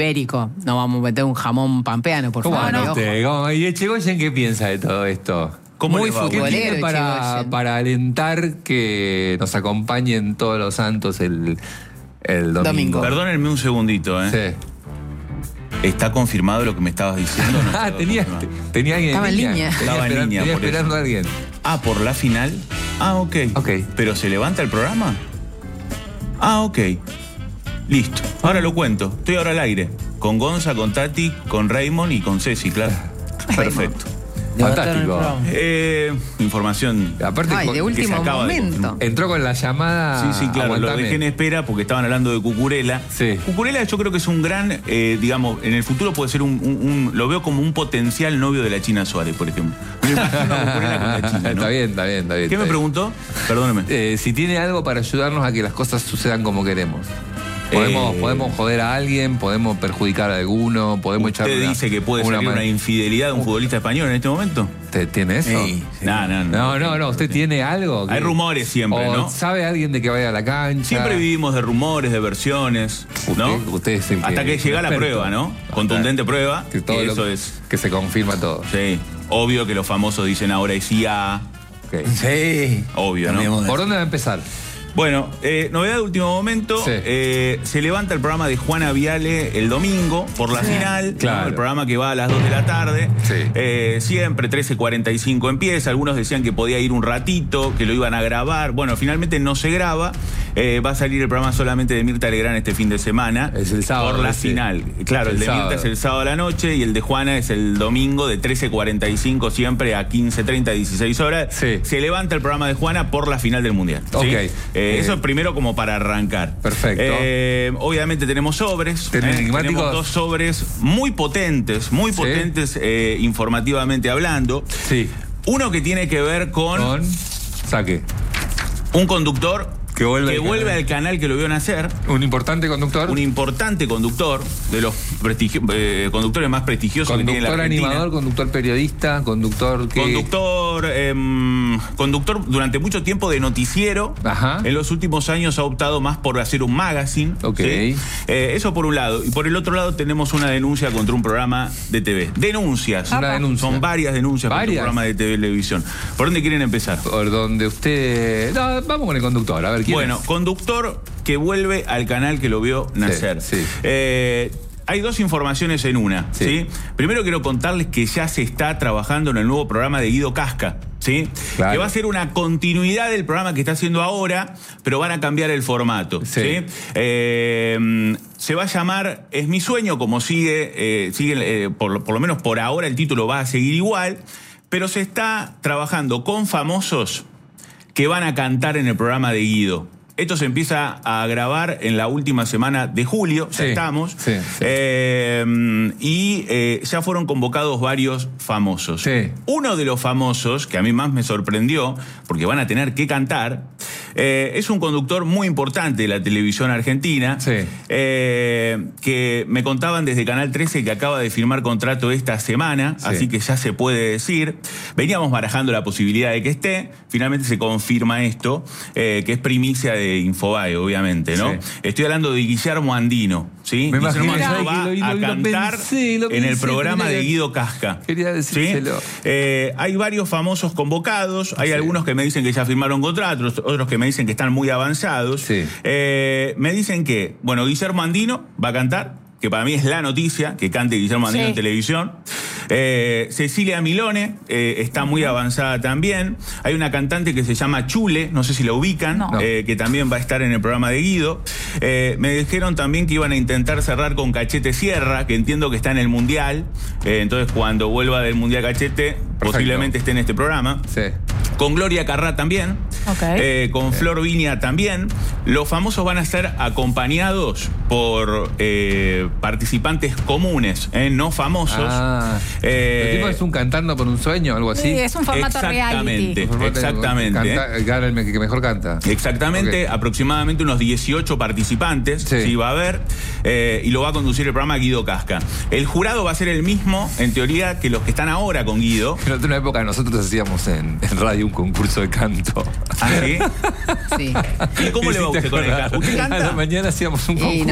Ibérico. No vamos a meter un jamón pampeano, por ¿Cómo favor. no? ojo. usted? ¿Cómo? ¿Y Echegoyen qué piensa de todo esto? ¿Cómo Muy le va? futbolero. ¿Qué tiene para, Irigoyen. para alentar que nos acompañen todos los santos el, el domingo? Domingo. Perdónenme un segundito, ¿eh? Sí. ¿Está confirmado lo que me estabas diciendo? No Ah, estaba tenía, confirmado. tenía alguien Estaba en línea. Tenía Estaba en esperando- línea, tenía por eso. esperando a alguien. Ah, ¿por la final? Ah, ok. Ok. ¿Pero se levanta el programa? Ah, ok. Listo. Ahora lo cuento. Estoy ahora al aire. Con Gonza, con Tati, con Raymond y con Ceci, claro. Perfecto. Levantaron el Fantástico. programa. Eh, información. Aparte, Ay, con- de que se último acaba de momento. entró con la llamada. Sí, sí, claro, lo Aguantame. dejé en espera porque estaban hablando de Cucurella. Sí. Cucurella yo creo que es un gran, eh, digamos, en el futuro puede ser un, un- un- lo veo como un potencial novio de la China Suárez, por ejemplo. Me imagino a Cucurella con la China, ¿no? Está bien, está bien, está bien. ¿Qué me está bien. preguntó? Perdóneme. Eh, si tiene algo para ayudarnos a que las cosas sucedan como queremos. Podemos, Eh, podemos joder a alguien, podemos perjudicar a alguno, podemos echar ¿Usted una- dice que puede una salir ma- una infidelidad de un futbolista español en este momento? ¿Te- ¿Tiene eso? Sí, sí. No, no, no. No, no, no. ¿Usted tiene algo? Hay que- rumores siempre, o ¿no? ¿Sabe alguien de que vaya a la cancha? Siempre vivimos de rumores, de versiones, ¿no? Usted- usted es el que- Hasta que llega la experto. prueba, ¿no? Contundente prueba. Que todo y lo- eso es. que se confirma todo. Sí. Obvio que los famosos dicen ahora es I A. Ok. Sí. Obvio, ¿no? Cambiemos de- ¿Por dónde va a empezar? Bueno, eh, novedad de último momento, Sí. eh, se levanta el programa de Juana Viale el domingo por la final, ¿no? Claro. El programa que va a las dos de la tarde, Sí. Eh, siempre trece cuarenta y cinco empieza, algunos decían que podía ir un ratito, que lo iban a grabar, bueno, finalmente no se graba, eh, va a salir el programa solamente de Mirta Legrand este fin de semana, Es el sábado, por la ese. final, claro, el, El de sábado. Mirta es el sábado a la noche y el de Juana es el domingo de trece cuarenta y cinco siempre a quince treinta, dieciséis horas, Sí. se levanta el programa de Juana por la final del Mundial. ¿sí? Ok. Eh, Eh, eso primero como para arrancar. Perfecto. Eh, obviamente tenemos sobres. ¿Ten- eh, enigmáticos? tenemos dos sobres muy potentes, muy Sí. potentes eh, informativamente hablando. Sí. Uno que tiene que ver con, Con. Saque. un conductor Que vuelve al vuelve canal. al canal que lo vio nacer. Un importante conductor. Un importante conductor, de los prestigio- eh, conductores más prestigiosos que tiene la Conductor Argentina. animador, conductor periodista, conductor que. Conductor, em, conductor durante mucho tiempo de noticiero. Ajá. En los últimos años ha optado más por hacer un magazine. Ok. ¿sí? Eh, eso por un lado. Y por el otro lado tenemos una denuncia contra un programa de T V. Denuncias. Una denuncia. Son varias denuncias contra un ¿Varias? programa de televisión. ¿Por dónde quieren empezar? Por donde usted. No, vamos con el conductor, a ver quién Bueno, es? conductor que vuelve al canal que lo vio nacer. sí. Eh, hay dos informaciones en una. Sí. ¿sí? Primero quiero contarles que ya se está trabajando en el nuevo programa de Guido Casca. ¿sí? Claro. Que va a ser una continuidad del programa que está haciendo ahora, pero van a cambiar el formato. Sí. ¿sí? Eh, se va a llamar Es mi sueño, como sigue, eh, sigue eh, por, por lo menos por ahora el título va a seguir igual, pero se está trabajando con famosos que van a cantar en el programa de Guido. Esto se empieza a grabar en la última semana de julio, ya Sí, estamos. sí, sí. Eh, y eh, ya fueron convocados varios famosos. Sí. Uno de los famosos, que a mí más me sorprendió, porque van a tener que cantar, eh, es un conductor muy importante de la televisión argentina, Sí. eh, que me contaban desde Canal trece que acaba de firmar contrato esta semana, Sí. así que ya se puede decir. Veníamos barajando la posibilidad de que esté, finalmente se confirma esto, eh, que es primicia de Infobae, obviamente, ¿no? Sí. Estoy hablando de Guillermo Andino, ¿sí? Me Guillermo imagino, Andino ¿sabes va que lo- a lo- lo cantar pensé, lo en el pensé, programa quería- de Guido Casca. quería decírselo. ¿sí? Eh, hay varios famosos convocados, hay Sí. algunos que me dicen que ya firmaron contratos, otros que me dicen que están muy avanzados. Sí. Eh, me dicen que, bueno, Guillermo Andino va a cantar, que para mí es la noticia, que cante Guillermo Andino Sí. en televisión. Eh, Cecilia Milone eh, está muy avanzada también. Hay una cantante que se llama Chule, no sé si la ubican, No. eh, que también va a estar en el programa de Guido. Eh, me dijeron también que iban a intentar cerrar con Cachete Sierra, que entiendo que está en el Mundial. Eh, entonces, cuando vuelva del Mundial Cachete, posiblemente esté en este programa. Sí. Con Gloria Carrá también. Ok. Eh, con Flor Viña también. Los famosos van a estar acompañados por eh, participantes comunes, eh, no famosos. Ah. Eh, ¿El tipo es un cantando por un sueño o algo así? Sí, es un formato exactamente, reality. exactamente. Canta- gana el que mejor canta. Exactamente, Ok. aproximadamente unos dieciocho participantes, Sí. sí, va a haber, eh, y lo va a conducir el programa Guido Casca. El jurado va a ser el mismo, en teoría, que los que están ahora con Guido. En otra época nosotros hacíamos en, en radio un concurso de canto. ¿Ah, sí? Sí. ¿Y cómo le va a usted con el canto? ¿Usted A la canta? mañana hacíamos un Y concurso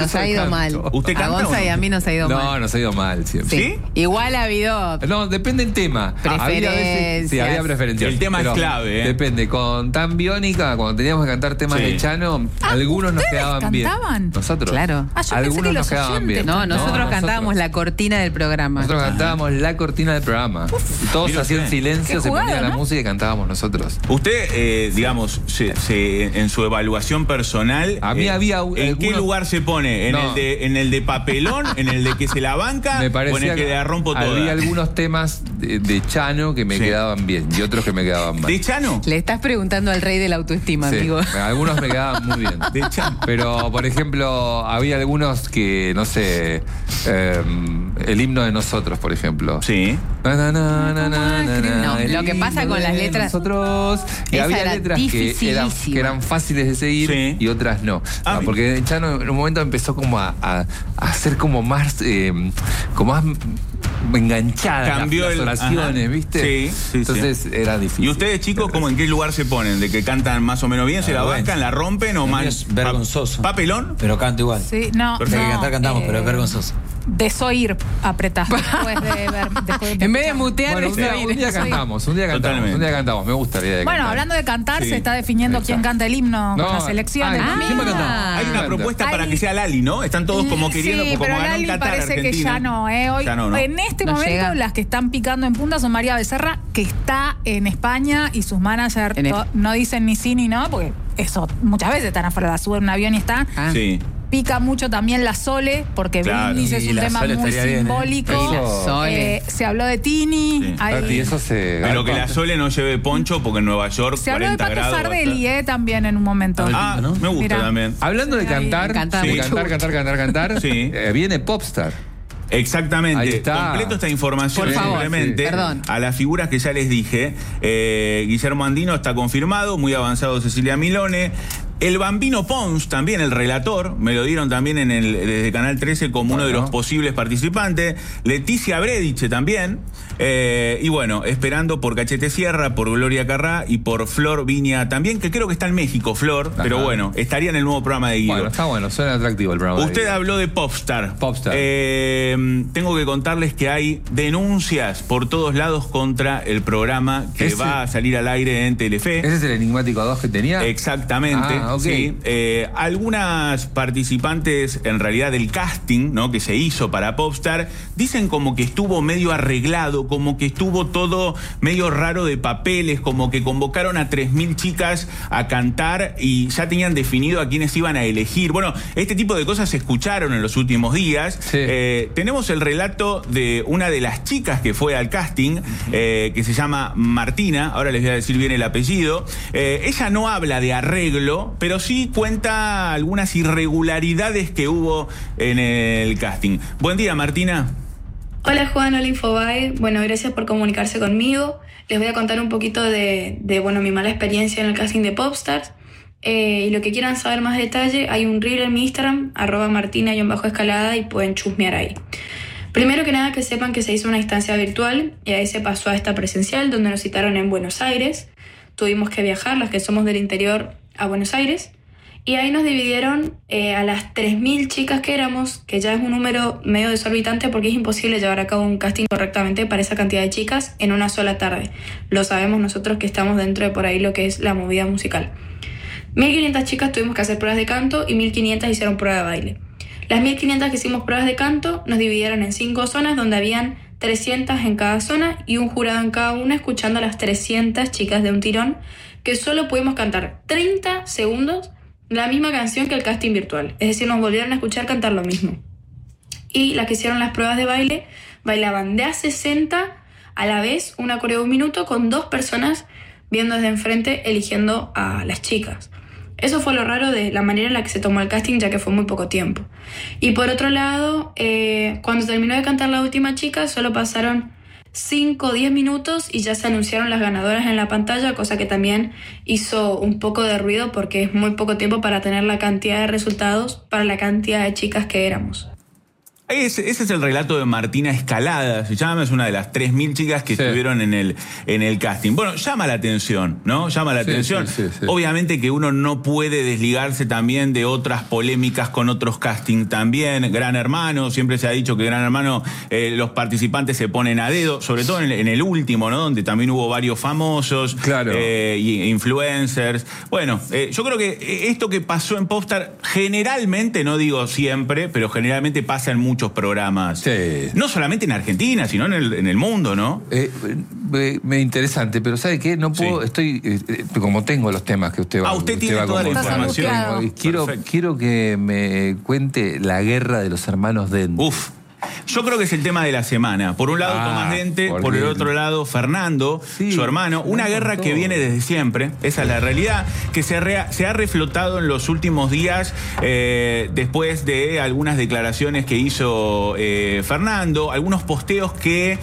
nos ha ido mal. ¿Usted canta a Gonza o no? y a mí nos ha ido No, mal. nos ha ido mal siempre. ¿Sí? Igual ha habido... No, depende del tema. Había veces- sí, había preferencias. El tema es pero clave, ¿eh? Depende. Con Tan Biónica, cuando teníamos que cantar temas Sí. de Chano, Ah, algunos nos ¿ustedes quedaban bien. cantaban? Nosotros. Claro. Ah, yo pensé algunos que nos los quedaban oyentes. bien. No, nosotros cantábamos la cortina del programa. Nosotros cantábamos la cortina del programa. Y todos Mire hacían usted. silencio, Qué se ponía jugado, la ¿no? música y cantábamos nosotros. Usted, eh, digamos, se- se- en su evaluación personal, A mí eh, había ¿en qué algunos- lugar se pone? ¿En, No. el de, ¿En el de papelón? ¿En el de que se la banca? Me ¿O en parecía el que la rompo toda? había algunos temas de, de Chano que me Sí. quedaban bien y otros que me quedaban mal. ¿De Chano? Le estás preguntando al rey de la autoestima, Sí, amigo. algunos me quedaban muy bien. De Chano. Pero, por ejemplo, había algunos que, no sé, eh, el himno de nosotros, por ejemplo. Sí. Na, na, na, na, na, na, na, No, el lo que pasa himno con las de letras- Nosotros. Y Esa había era letras que eran, dificilísima. que eran fáciles de seguir Sí. y otras no. Ah, No, porque Chano en un momento empezó como a, a, a hacer como más, eh, como más enganchada Cambió las, el- las oraciones, ajá. ¿viste? Sí, sí, Entonces era difícil. ¿Y ustedes, chicos, cómo en qué lugar se ponen? ¿De que cantan más o menos bien, se la Vergüenza. bancan, la rompen o Lo mío más? es vergonzoso. ¿Papelón? Pero canto igual. Sí, no. Perfecto. Hay que no, cantar, cantamos, eh, pero es vergonzoso. Desoír, apretás. Después de ver. Después de En vez de escuchar. mutear, Bueno, un día, desoír. un día cantamos, un día cantamos, Totalmente. un día cantamos. Me gusta la idea de Bueno, cantar. hablando de cantar, Sí. se está definiendo quién Exacto. canta el himno No, con las elecciones. ay, ¿quién va a cantar? Ah. Hay una Canta. propuesta para Ay. que sea Lali, ¿no? Están todos como queriendo, Sí, como pero ganó en Lali Qatar, parece que Argentina. ya no, ¿eh? Hoy, Ya no, ¿no? En este No momento, llega. las que están picando en punta son María Becerra, que está en España, y sus managers En to- el- no dicen ni sí ni no, porque eso muchas veces están afuera, la suben a un avión y está. Ah. Sí. Pica mucho también la Sole, porque Claro. Brindis es Y un la tema Sole muy estaría bien, ¿eh? simbólico. Y la Sole. Eh, se habló de Tini. Sí. hay- Tati, eso se. Pero que la Sole no lleve poncho porque en Nueva York se habló de cuarenta Pato grados. va a Sardelli, estar. eh, también en un momento. Ah, ¿no? me gusta Mira. también. Hablando de Sí, ahí cantar, canta de mucho. cantar, cantar, cantar, cantar, Sí. eh, viene Popstar. Exactamente. Ahí está. Completo esta información Por favor, simplemente sí. Perdón. a las figuras que ya les dije. Eh, Guillermo Andino está confirmado, muy avanzado Cecilia Milone. El Bambino Pons, también el relator, me lo dieron también en el, desde Canal trece como uno de Bueno. los posibles participantes. Leticia Brediche también. Eh, y bueno, esperando por Cachete Sierra, por Gloria Carrá y por Flor Viña también, que creo que está en México, Flor, Ajá. pero bueno, estaría en el nuevo programa de Guido. Bueno, está bueno, suena atractivo el programa. de Usted Guido. habló de Popstar. Popstar. Eh, tengo que contarles que hay denuncias por todos lados contra el programa que Ese- va a salir al aire en Telefe. ¿Ese es el enigmático dos que tenía? Exactamente. Ah, ok. Sí. Eh, algunas participantes, en realidad, del casting, ¿no?, que se hizo para Popstar, dicen como que estuvo medio arreglado, como que estuvo todo medio raro de papeles, como que convocaron a tres mil chicas a cantar y ya tenían definido a quiénes iban a elegir. Bueno, este tipo de cosas se escucharon en los últimos días. Sí. Eh, tenemos el relato de una de las chicas que fue al casting, eh, que se llama Martina, ahora les voy a decir bien el apellido. Eh, ella no habla de arreglo, pero sí cuenta algunas irregularidades que hubo en el casting. Buen día, Martina. Hola Juan, hola Infobae. Bueno, gracias por comunicarse conmigo. Les voy a contar un poquito de, de bueno, mi mala experiencia en el casting de Popstars. Eh, y lo que quieran saber más detalle, hay un reel en mi Instagram, arroba martina-escalada, y pueden chusmear ahí. Primero que nada, que sepan que se hizo una instancia virtual y ahí se pasó a esta presencial, donde nos citaron en Buenos Aires. Tuvimos que viajar, las que somos del interior, a Buenos Aires. Y ahí nos dividieron eh, a las tres mil chicas que éramos, que ya es un número medio desorbitante porque es imposible llevar a cabo un casting correctamente para esa cantidad de chicas en una sola tarde. Lo sabemos nosotros que estamos dentro de por ahí lo que es la movida musical. mil quinientas chicas tuvimos que hacer pruebas de canto y mil quinientas hicieron prueba de baile. Las mil quinientas que hicimos pruebas de canto nos dividieron en cinco zonas donde habían trescientas en cada zona y un jurado en cada una escuchando a las trescientas chicas de un tirón, que solo pudimos cantar treinta segundos la misma canción que el casting virtual. Es decir, nos volvieron a escuchar cantar lo mismo. Y las que hicieron las pruebas de baile bailaban de a sesenta a la vez una coreo de un minuto con dos personas viendo desde enfrente eligiendo a las chicas. Eso fue lo raro de la manera en la que se tomó el casting, ya que fue muy poco tiempo. Y por otro lado, eh, cuando terminó de cantar la última chica, solo pasaron cinco o diez minutos y ya se anunciaron las ganadoras en la pantalla, cosa que también hizo un poco de ruido porque es muy poco tiempo para tener la cantidad de resultados para la cantidad de chicas que éramos. Ese, ese es el relato de Martina Escalada, se llama, es una de las tres mil chicas que sí. estuvieron en el, en el casting. Bueno, llama la atención, ¿no? Llama la sí, atención. Sí, sí, sí. Obviamente que uno no puede desligarse también de otras polémicas con otros castings también. Gran Hermano, siempre se ha dicho que Gran Hermano, eh, los participantes se ponen a dedo, sobre todo en, en el último, ¿no? Donde también hubo varios famosos, claro. eh, influencers. Bueno, eh, yo creo que esto que pasó en Popstar, generalmente, no digo siempre, pero generalmente pasa en muchos programas. Sí. No solamente en Argentina, sino en el, en el mundo, ¿no? Eh, me, me interesante, pero ¿sabe qué? No puedo, sí. estoy, eh, como tengo los temas que usted va a. Ah, usted, usted tiene va toda la información. Quiero, quiero que me cuente la guerra de los hermanos Dente. Uf. Yo creo que es el tema de la semana. Por un lado, ah, Tomás Dente, por, por el otro lado, Fernando, sí, su hermano. Una guerra que viene desde siempre, esa es la realidad, que se, rea, se ha reflotado en los últimos días eh, después de algunas declaraciones que hizo eh, Fernando, algunos posteos que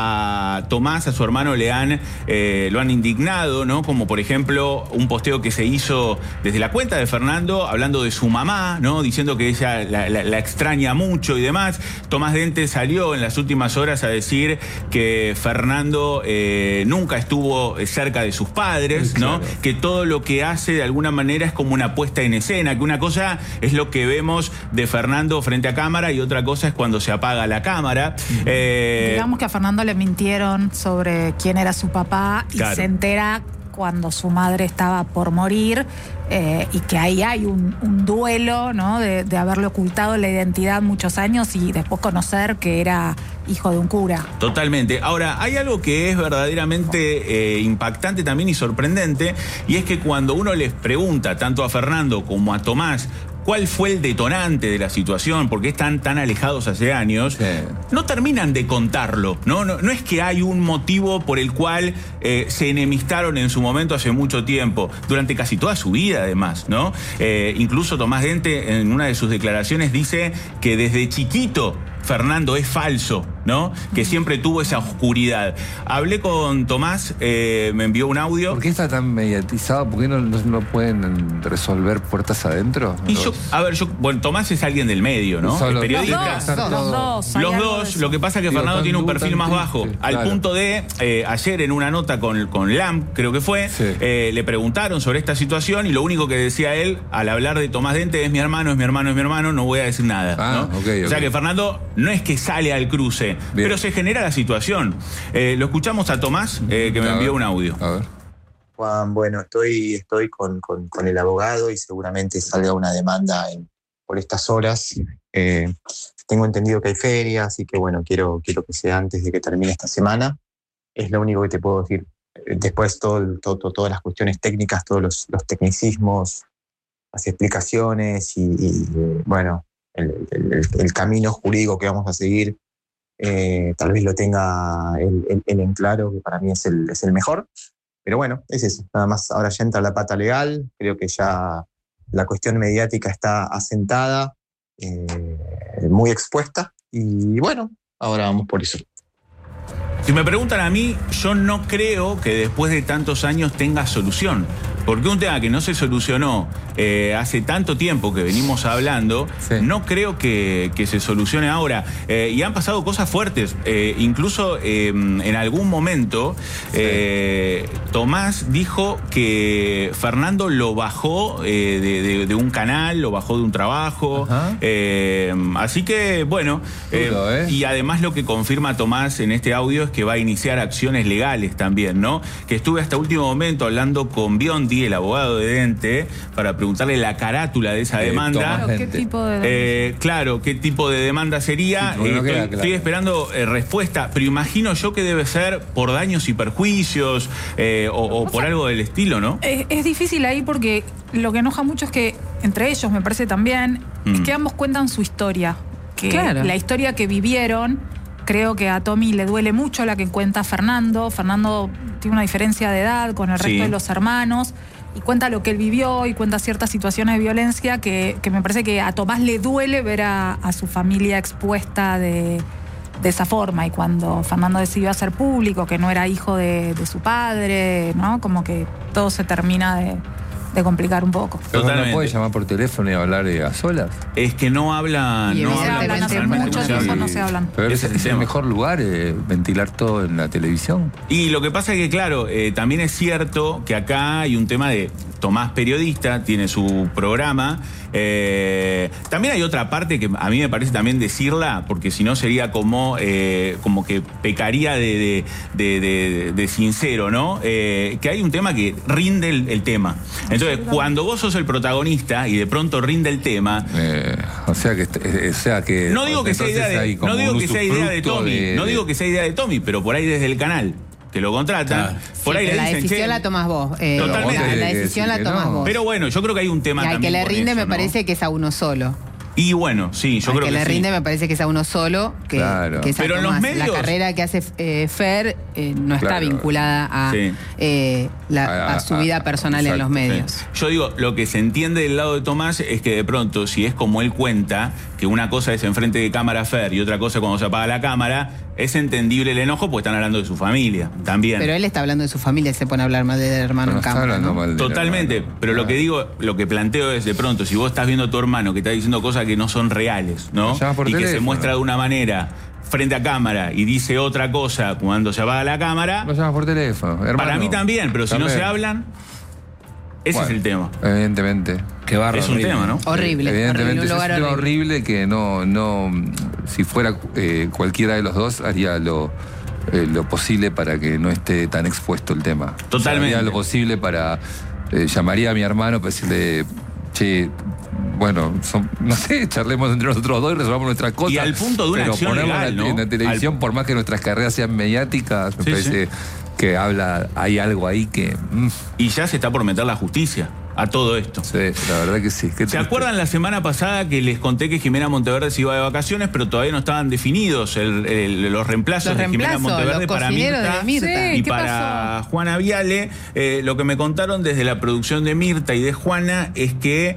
a Tomás, a su hermano, le han eh, lo han indignado, ¿no? Como por ejemplo, un posteo que se hizo desde la cuenta de Fernando, hablando de su mamá, ¿no? Diciendo que ella la, la, la extraña mucho y demás. Tomás Dente salió en las últimas horas a decir que Fernando eh, nunca estuvo cerca de sus padres, claro. ¿no? Que todo lo que hace de alguna manera es como una puesta en escena, que una cosa es lo que vemos de Fernando frente a cámara y otra cosa es cuando se apaga la cámara. Uh-huh. eh, Digamos que a Fernando le mintieron sobre quién era su papá y claro. se entera cuando su madre estaba por morir, eh, y que ahí hay un, un duelo, ¿no? De, de haberle ocultado la identidad muchos años y después conocer que era hijo de un cura. Totalmente. Ahora, hay algo que es verdaderamente eh, impactante también y sorprendente, y es que cuando uno les pregunta, tanto a Fernando como a Tomás, cuál fue el detonante de la situación, porque están tan alejados hace años, sí. no terminan de contarlo, ¿no? No, no es que hay un motivo por el cual eh, se enemistaron en su momento hace mucho tiempo, durante casi toda su vida además, ¿no? Eh, incluso Tomás Dente en una de sus declaraciones dice que desde chiquito Fernando es falso, ¿no? Que siempre tuvo esa oscuridad. Hablé con Tomás, eh, me envió un audio. ¿Por qué está tan mediatizado? ¿Por qué no, no, no pueden resolver puertas adentro? Y yo, a ver, yo, bueno, Tomás es alguien del medio, ¿no? Solo, el periodista. Los dos, los dos. Los dos, lo que pasa es que Digo, Fernando tiene un perfil más bajo, triste, al claro. punto de, eh, ayer en una nota con, con Lam, creo que fue, sí. eh, le preguntaron sobre esta situación y lo único que decía él, al hablar de Tomás Dente, es mi hermano, es mi hermano, es mi hermano, no voy a decir nada, ah, ¿no? Okay, o sea okay. que Fernando no es que sale al cruce, Bien. pero se genera la situación. Eh, lo escuchamos a Tomás, eh, que me envió un audio. A ver. Juan, bueno, estoy, estoy con, con, con el abogado y seguramente salga una demanda en, por estas horas. Eh, tengo entendido que hay feria, así que bueno, quiero, quiero que sea antes de que termine esta semana. Es lo único que te puedo decir. Después todo, todo, todo, todas las cuestiones técnicas, todos los, los tecnicismos, las explicaciones y, y bueno, el, el, el camino jurídico que vamos a seguir, eh, tal vez lo tenga él, él, él en claro, que para mí es el, es el mejor. Pero bueno, es eso. Nada más ahora ya entra la pata legal. Creo que ya la cuestión mediática está asentada, eh, muy expuesta. Y bueno, ahora vamos por eso. Si me preguntan a mí, yo no creo que después de tantos años tenga solución. Porque un tema que no se solucionó eh, hace tanto tiempo que venimos hablando, sí. no creo que, que se solucione ahora. Eh, y han pasado cosas fuertes. Eh, incluso eh, en algún momento, sí. eh, Tomás dijo que Fernando lo bajó eh, de, de, de un canal, lo bajó de un trabajo. Eh, así que, bueno, eh, Duro, ¿eh? y además lo que confirma Tomás en este audio es que va a iniciar acciones legales también, ¿no? Que estuve hasta último momento hablando con Biondi, el abogado de Dente, para preguntarle la carátula de esa eh, demanda. Claro, ¿qué tipo de demanda? Eh, claro, ¿qué tipo de demanda sería? Sí, eh, estoy, claro. estoy esperando eh, respuesta, pero imagino yo que debe ser por daños y perjuicios eh, o, o, o por sea, algo del estilo, ¿no? Es, es difícil ahí porque lo que enoja mucho es que, entre ellos me parece también, mm. es que ambos cuentan su historia. Que claro. La historia que vivieron. Creo que a Tommy le duele mucho la que cuenta Fernando. Fernando tiene una diferencia de edad con el resto sí. de los hermanos y cuenta lo que él vivió y cuenta ciertas situaciones de violencia que, que me parece que a Tomás le duele ver a, a su familia expuesta de, de esa forma. Y cuando Fernando decidió hacer público que no era hijo de, de su padre, ¿no? Como que todo se termina de, de complicar un poco. Pero no puede llamar por teléfono y hablar eh, a solas. Es que no hablan, y no se hablan hablan hace mucho tiempo, no se hablan. Pero es, es el mejor lugar eh, ventilar todo en la televisión. Y lo que pasa es que, claro, eh, también es cierto que acá hay un tema de Tomás periodista, tiene su programa. Eh, también hay otra parte que a mí me parece también decirla, porque si no sería como, eh, como que pecaría de, de, de, de, de sincero, ¿no? Eh, que hay un tema que rinde el, el tema. Entonces, cuando vos sos el protagonista y de pronto rinde el tema... Eh, o sea que... O sea que no digo que sea idea de, no digo que sea idea de Tommy, de, no digo que sea idea de Tommy, pero por ahí desde el canal que lo contratan, claro. por sí, ahí le la dicen, decisión che, la tomás vos. Eh, totalmente. La, la decisión la tomás no. vos. Pero bueno, yo creo que hay un tema y al también que le rinde eso, me ¿no? parece que es a uno solo. Y bueno, sí, yo al creo que que le sí. rinde me parece que es a uno solo, que, claro. que es a Pero en los Tomás. medios... La carrera que hace eh, Fer eh, no está claro. vinculada a, sí. eh, la, a, a su vida a, personal exacto, en los medios. Sí. Yo digo, lo que se entiende del lado de Tomás es que de pronto, si es como él cuenta, que una cosa es enfrente de cámara Fer y otra cosa cuando se apaga la cámara, es entendible el enojo porque están hablando de su familia también. Pero él está hablando de su familia y se pone a hablar mal del hermano no en cámara. ¿no? Mal Totalmente, hermano. pero claro. lo que digo, lo que planteo es de pronto, si vos estás viendo a tu hermano que está diciendo cosas que no son reales, ¿no? Y teléfono. que se muestra de una manera frente a cámara y dice otra cosa cuando se apaga la cámara. Lo llamas por teléfono, hermano. Para mí también, pero también. Si no se hablan, ese bueno, es el tema. Evidentemente. Qué barro, es un horrible. tema, ¿no? Horrible. Evidentemente horrible, es un lugar tema horrible. horrible que no, no, si fuera eh, cualquiera de los dos haría lo, eh, lo posible para que no esté tan expuesto el tema. Totalmente. O sea, haría lo posible para, eh, llamaría a mi hermano para decirle, che, bueno, son, no sé, charlemos entre nosotros dos y resolvamos nuestras cosas. Y al punto de una pero acción ponerlo legal, en, la, ¿no? en la televisión, al... por más que nuestras carreras sean mediáticas, me sí, parece sí. que habla, hay algo ahí que... Mm. Y ya se está por meter la justicia a todo esto. Sí, la verdad que sí. Qué ¿Se triste. acuerdan la semana pasada que les conté que Jimena Monteverde se iba de vacaciones, pero todavía no estaban definidos el, el, los reemplazos los de Jimena Monteverde para Mirta, de Mirta. y Sí, para pasó? Juana Viale? Eh, lo que me contaron desde la producción de Mirta y de Juana es que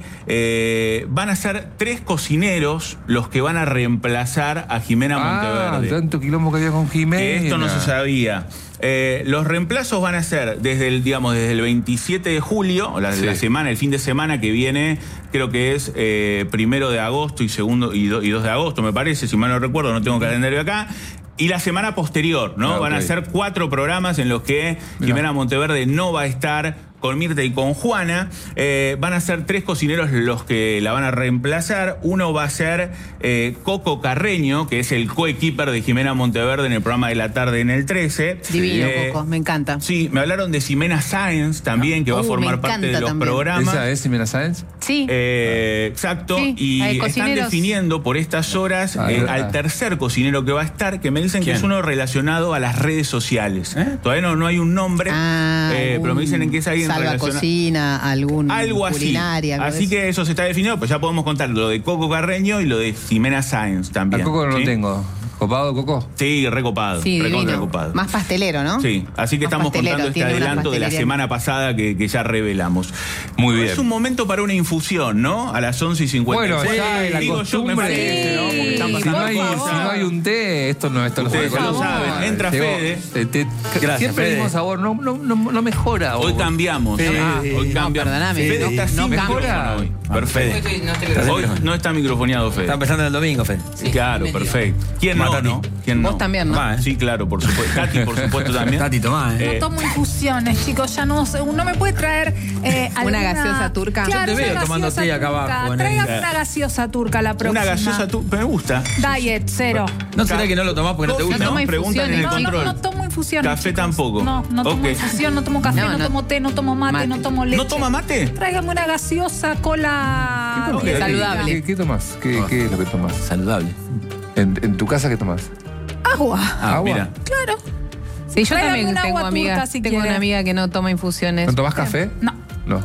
eh, van a ser tres cocineros los que van a reemplazar a Jimena ah, Monteverde. Tanto quilombo que había con Jimena. Que esto no se sabía. Eh, los reemplazos van a ser desde el, digamos, desde el veintisiete de julio, la, sí. la semana, el fin de semana que viene, creo que es eh, primero de agosto y segundo y, do, y dos de agosto, me parece, si mal no recuerdo, no tengo calendario acá. Y la semana posterior, ¿no? Ah, van okay. a ser cuatro programas en los que Mirá. Jimena Monteverde no va a estar con Mirta y con Juana. Eh, van a ser tres cocineros los que la van a reemplazar. Uno va a ser eh, Coco Carreño, que es el coequiper de Jimena Monteverde en el programa de la tarde en el trece. Divino, eh, Coco, me encanta. Sí, me hablaron de Ximena Sáenz también, que uh, va a formar parte de los también. programas. ¿Esa es Ximena Sáenz? Sí. Eh, exacto. Sí, y están definiendo por estas horas ah, eh, al tercer cocinero que va a estar, que me dicen ¿Quién? que es uno relacionado a las redes sociales. ¿Eh? Todavía no, no hay un nombre, ah, eh, pero me dicen en que es alguien Salva Cocina, algún algo así. Culinaria. Algo así que eso se está definiendo, pues ya podemos contar lo de Coco Carreño y lo de Ximena Sáenz también. A Coco no ¿sí? lo tengo. ¿Copado, Coco? Sí, recopado. Sí, recopado. Más pastelero, ¿no? Sí, así que Más estamos contando este adelanto de la semana pasada que, que ya revelamos. Muy bien. Es un momento para una infusión, ¿no? A las once y cincuenta y seis. Bueno, ya la Digo costumbre. Yo, me parece, sí. ¿no? Porque están si, no hay, si no hay un té, esto no esto Ustedes no ya lo saben. Entra Llegó, Fede. Te, te, Gracias, siempre Fede. el mismo sabor, no, no, no, no mejora. Hoy cambiamos. Fede. Ah, hoy no, cambiamos. perdóname. Fede No, está no sin mejora. micrófono hoy. Perfecto. Hoy no está microfoneado, Fede. Está empezando el domingo, Fede. Sí, claro, perfecto. ¿Quién no, no? ¿Quién no? Vos también, ¿no? Va, ¿eh? Sí, claro, por supuesto. Tati, por supuesto, también. Tati, tomá, ¿eh? No tomo infusiones, chicos, ya no no me puede traer eh, una alguna... gaseosa turca. Claro, Yo te veo una tomando té acá turca. abajo. Traigan el... una gaseosa turca la próxima. Una gaseosa turca, me gusta. Diet, cero. ¿No será que no lo tomás porque no te gusta? No toma Preguntan en el No, no, control. no tomo infusiones. Café chicos. tampoco. No, no tomo Ok. infusión, no tomo café, No, no, no. tomo té, no tomo mate, Mate. no tomo leche. ¿No toma mate? Tráigame una gaseosa cola. ¿Qué- qué- saludable. ¿Qué, qué tomás? ¿Qué, Oh. ¿Qué es lo que tomás? Saludable. ¿En, en tu casa qué tomás? Agua. Ah, Agua. mira. Claro. Sí, yo Tráigame también un tengo agua amigas. turca, si tengo quiere. una amiga que no toma infusiones. ¿No tomás café? No. No.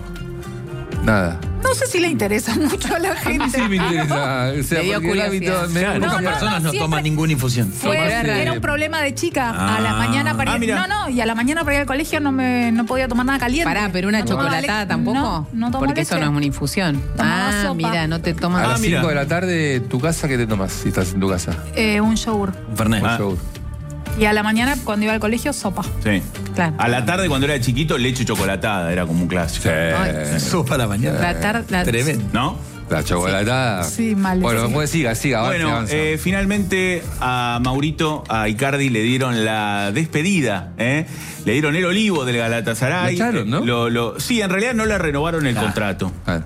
Nada. No sé si le interesa mucho a la gente. Sí me interesa. O sea, Le dio porque el hábito... curiosidad. me- Claro. Pocas No, no, personas no, siempre- toman ninguna infusión. Fue, Tomás, eh, era un problema de chica. a la Ah. mañana para Ah, ir. mira. No, no, y a la mañana para ir al colegio no me no podía tomar nada caliente. Pará, pero una No tomaba chocolatada leche. tampoco. No, no tomo Porque eso leche. no es una infusión. Tomaba Ah, sopa. mira, no te A tomas. Ah, las mira. cinco de la tarde, ¿tu casa qué te tomás si estás en tu casa? Eh, un yogur. Un Fernet. Un Ah. yogur. Y a la mañana, cuando iba al colegio, sopa. Sí. Claro. A la tarde, cuando era chiquito, leche chocolatada, era como un clásico. Sí. Sopa a la mañana. La tarde. La... Tremendo. ¿No? La chocolatada. Sí, mal. Bueno, sí. pues siga, siga. Bueno, avanza. eh, finalmente a Maurito, a Icardi le dieron la despedida, ¿eh? Le dieron el olivo del Galatasaray. Lo echaron, ¿no? Lo, lo, sí, en realidad no le renovaron el Ah. contrato. Ah.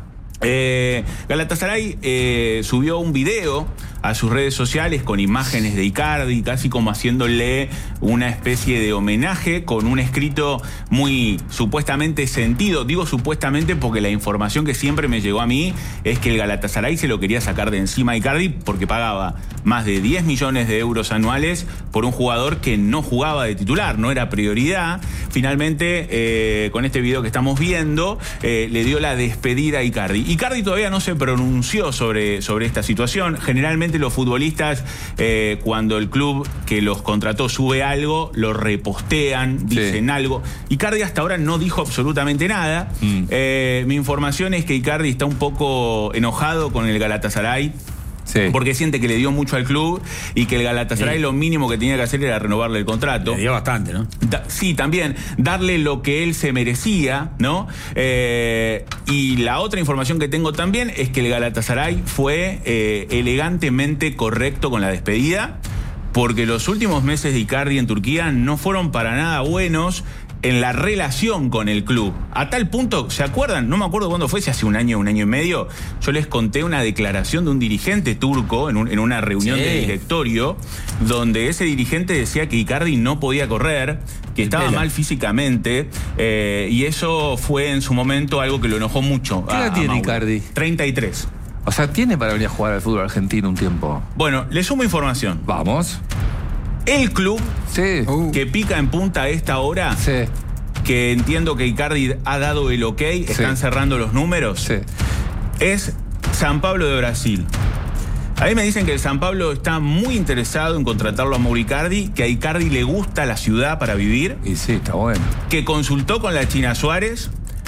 Eh, Galatasaray eh, subió un video a sus redes sociales con imágenes de Icardi, casi como haciéndole una especie de homenaje con un escrito muy supuestamente sentido. Digo supuestamente porque la información que siempre me llegó a mí es que el Galatasaray se lo quería sacar de encima a Icardi porque pagaba más de diez millones de euros anuales por un jugador que no jugaba de titular, no era prioridad. Finalmente, eh, con este video que estamos viendo, eh, le dio la despedida a Icardi. Icardi todavía no se pronunció sobre, sobre esta situación. Generalmente los futbolistas, eh, cuando el club que los contrató sube algo, lo repostean, dicen Sí. algo. Icardi hasta ahora no dijo absolutamente nada. Mm. Eh, mi información es que Icardi está un poco enojado con el Galatasaray. Sí. Porque siente que le dio mucho al club y que el Galatasaray Sí. lo mínimo que tenía que hacer era renovarle el contrato. Le dio bastante, ¿no? Da- sí, también darle lo que él se merecía, ¿no? Eh, y la otra información que tengo también es que el Galatasaray fue eh, elegantemente correcto con la despedida, porque los últimos meses de Icardi en Turquía no fueron para nada buenos en la relación con el club. A tal punto, ¿se acuerdan? No me acuerdo cuándo fue, si hace un año, un año y medio, yo les conté una declaración de un dirigente turco en, un- en una reunión Sí. de directorio, donde ese dirigente decía que Icardi no podía correr, que estaba Pela. mal físicamente, eh, y eso fue en su momento algo que lo enojó mucho. ¿Qué a- edad a tiene Mauro. Icardi? treinta y tres. O sea, tiene para venir a jugar al fútbol argentino un tiempo. Bueno, le sumo información. Vamos. El club Sí. que pica en punta a esta hora, Sí. que entiendo que Icardi ha dado el ok, están cerrando los números, Sí. es San Pablo de Brasil. A mí me dicen que el San Pablo está muy interesado en contratarlo a Mauro Icardi, que a Icardi le gusta la ciudad para vivir, Y sí, está bueno. que consultó con la China Suárez.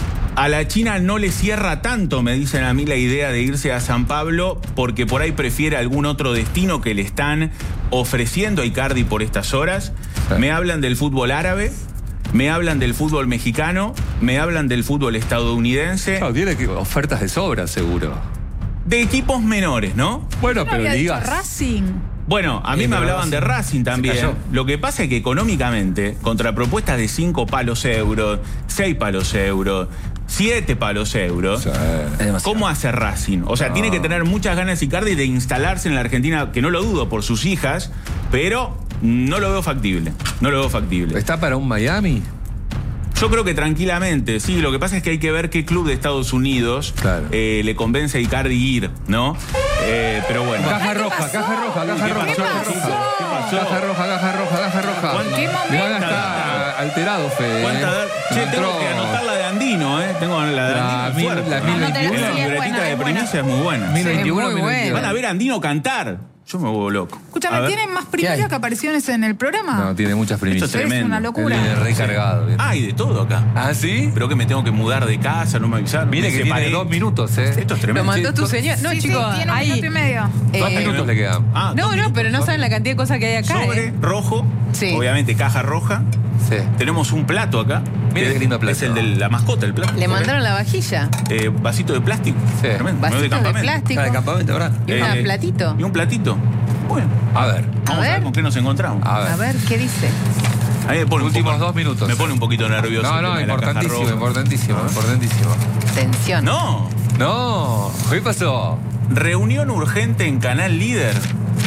A la China no le cierra tanto, me dicen a mí, la idea de irse a San Pablo, porque por ahí prefiere algún otro destino que le están ofreciendo a Icardi por estas horas. Sí. Me hablan del fútbol árabe, me hablan del fútbol mexicano, me hablan del fútbol estadounidense, Claro, tiene que- ofertas de sobra, seguro. de equipos menores, ¿no? Bueno, ¿No pero había dicho digas. Racing? Bueno, a mí Sí, me pero hablaban de Racing también. cayó. Lo que pasa es que económicamente, contra propuestas de cinco palos euros, seis palos euros, siete palos euros, Sí. Es demasiado. ¿cómo hace Racing? O sea, No. tiene que tener muchas ganas Icardi de instalarse en la Argentina, que no lo dudo por sus hijas, pero no lo veo factible. No lo veo factible. ¿Está para un Miami? Yo creo que tranquilamente, sí. Lo que pasa es que hay que ver qué club de Estados Unidos Claro. eh, le convence a Icardi ir, ¿no? Eh, pero bueno. Caja roja, caja roja, caja ¿Qué roja. pasó, caja chico? roja. ¿Qué pasó? Caja roja, caja roja, caja roja. ¿Cuánto- ¿Qué momento? Mirá, está alterado, Fede. ¿Cuánta eh. edad? Che, tengo Entró. que anotar la de Andino, ¿eh? Tengo la de La Andino mil- fuerte. la mil veintiuno. En la Sí, es libretita buena, de es buena. primicia es muy buena. mil veintiuno, muy mil bueno. veintiuno. Van a ver a Andino cantar. Yo me vuelvo loco. A Escúchame, ver. ¿tienen más hay? primicias que apariciones en el programa? No, tiene muchas primicias. Esto es es tremendo. una locura. Viene recargado. viene. Hay de todo acá. ¿Ah, sí? Pero que me tengo que mudar de casa, no me avisaron. Mire me que separé. tiene dos minutos, ¿eh? Esto es Lo tremendo. mandó Sí, tu dos- señor. No, Sí, sí, chicos, tiene un hay. minuto y medio. Dos eh, minutos le quedan. Ah, No, dos no, pero no minutos. saben la cantidad de cosas que hay acá, Sobre ¿eh? rojo, Sí. obviamente caja roja. Sí. Tenemos un plato acá. Mire que qué lindo plato. Es el de la mascota, el plato. Le mandaron la vajilla. Eh, vasito de plástico. Sí. Tremendo. No es Vasitos de campamento. plástico. Está de campamento, ¿verdad? Y un Eh, platito. Y un platito. Bueno, A ver. vamos a ver, ver. con qué nos encontramos. A ver. A ver, ¿qué dice? A mí me pone un Últimos poco- dos minutos. Me pone un poquito nervioso. No, el no, tema de la caja importantísimo, roja. importantísimo, importantísimo. Tensión. No. No, ¿qué pasó? Reunión urgente en Canal Líder.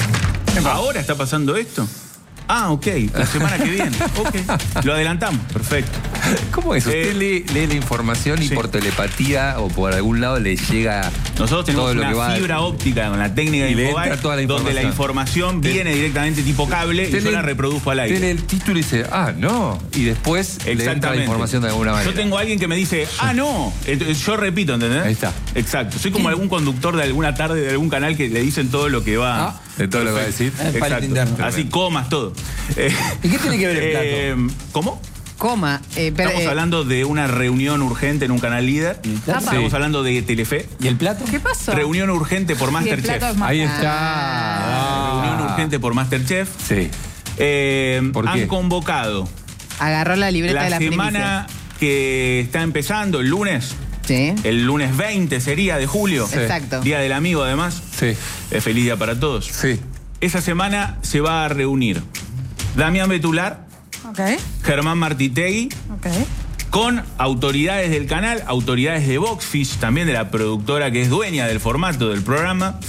¿Ahora está pasando esto? Ah, ok. La semana que viene. Ok. Lo adelantamos. Perfecto. ¿Cómo es? ¿Usted Eh, lee, lee la información y sí. por telepatía o por algún lado le llega Nosotros tenemos todo lo una que va? fibra óptica con la técnica de Y le Infobae, entra toda la donde la información. información viene directamente tipo cable y Usted yo lee- la reproduzco al usted lee aire. el título y dice, ah, no. Y después le entra la Exactamente. información de alguna manera. Yo tengo a alguien que me dice, ah, no. Entonces, yo repito, ¿entendés? Ahí está. Exacto. Soy como algún conductor de alguna tarde de algún canal que le dicen todo lo que va. Ah, de todo lo que va a decir. Eh, palito Exacto. interno. Así comas todo. Eh, ¿Y qué tiene que ver el plato? eh, ¿Cómo? Coma. eh, pero, Estamos eh, hablón de una reunión urgente en un canal líder. ¿Y el plato? Estamos Sí. hablando de Telefe. ¿Y el plato? ¿Qué pasó? Reunión urgente por Y el Masterchef. plato es más- Ahí Ah. está. Reunión urgente por Masterchef. Sí. Eh, ¿Por qué? Han convocado. Agarró la libreta la de la semana primicia. que está empezando, el lunes. Sí. El lunes veinte sería de julio. Sí. Exacto. Día del amigo, además. Sí. Eh, feliz día para todos. Sí. Esa semana se va a reunir Damián Betular, Ok. Germán Martitegui, Ok. con autoridades del canal, autoridades de Boxfish, también de la productora que es dueña del formato del programa,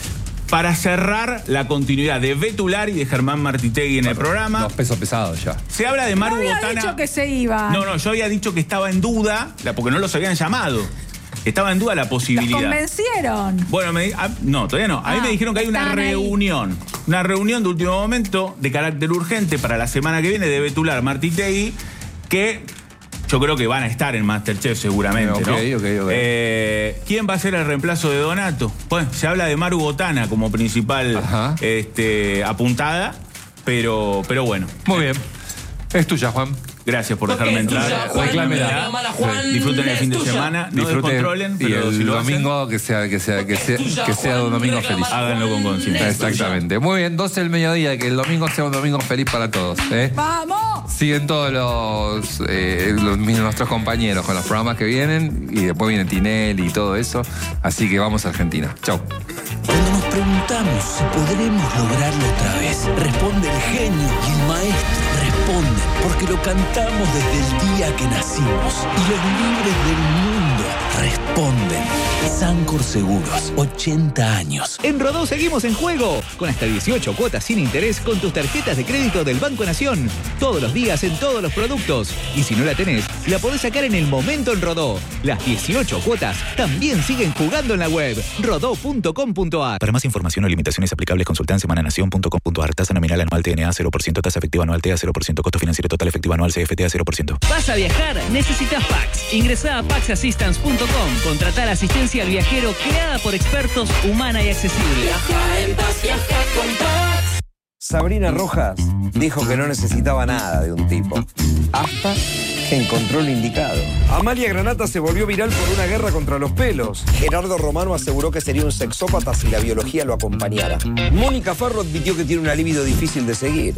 para cerrar la continuidad de Betular y de Germán Martitegui en el programa. Los pesos pesados ya. Se habla de Maru No había Botana. dicho que se iba. No, no, yo había dicho que estaba en duda, la- porque no los habían llamado. Estaba en duda la Los posibilidad. convencieron. Bueno, me, ah, no, todavía no. A mí Ah, me dijeron que hay una están ahí. reunión. Una reunión de último momento de carácter urgente para la semana que viene de Betular, Martitegui, que yo creo que van a estar en Masterchef seguramente, Ok, ¿no? ok, ok. Eh, ¿Quién va a ser el reemplazo de Donato? Pues se habla de Maru Botana como principal Ajá. este, apuntada, pero, pero bueno. Muy bien. Es tuya, Juan. Gracias por dejarme entrar. Reclámela. Sí. Disfruten el fin de semana, no descontrolen, y pero el si lo hacen, domingo que sea, que sea, que sea, que sea un domingo feliz. háganlo con conciencia. Exactamente. Muy bien, doce del mediodía, que el domingo sea un domingo feliz para todos. ¿eh? ¡Vamos! Siguen todos los, eh, los- nuestros compañeros con los programas que vienen y después viene Tinelli y todo eso. Así que vamos a Argentina. Chau. Cuando nos preguntamos si podremos lograrlo otra vez, responde el genio y el maestro responden porque lo cantamos desde el día que nacimos y los libres del mundo responden. Sancor Seguros, ochenta años. En Rodó seguimos en juego, con hasta dieciocho cuotas sin interés con tus tarjetas de crédito del Banco Nación. Todos los días en todos los productos. Y si no la tenés, la podés sacar en el momento en Rodó. Las dieciocho cuotas también siguen jugando en la web rodó punto com punto a r. Para más información o limitaciones aplicables, consulta en semananación punto com punto a r. Tasa nominal anual T N A cero por ciento, tasa efectiva anual T A cero por ciento, costo financiero total efectivo anual C F T A cero por ciento. ¿Vas a viajar? ¿Necesitas Pax? Ingresá a pax assistance punto com. Contratar asistencia al viajero creada por expertos, humana y accesible. Viaja en paz, viaja con Pax. Sabrina Rojas dijo que no necesitaba nada de un tipo, hasta que encontró el indicado. Amalia Granata se volvió viral por una guerra contra los pelos. Gerardo Romano aseguró que sería un sexópata si la biología lo acompañara. Mónica Farro admitió que tiene una libido difícil de seguir.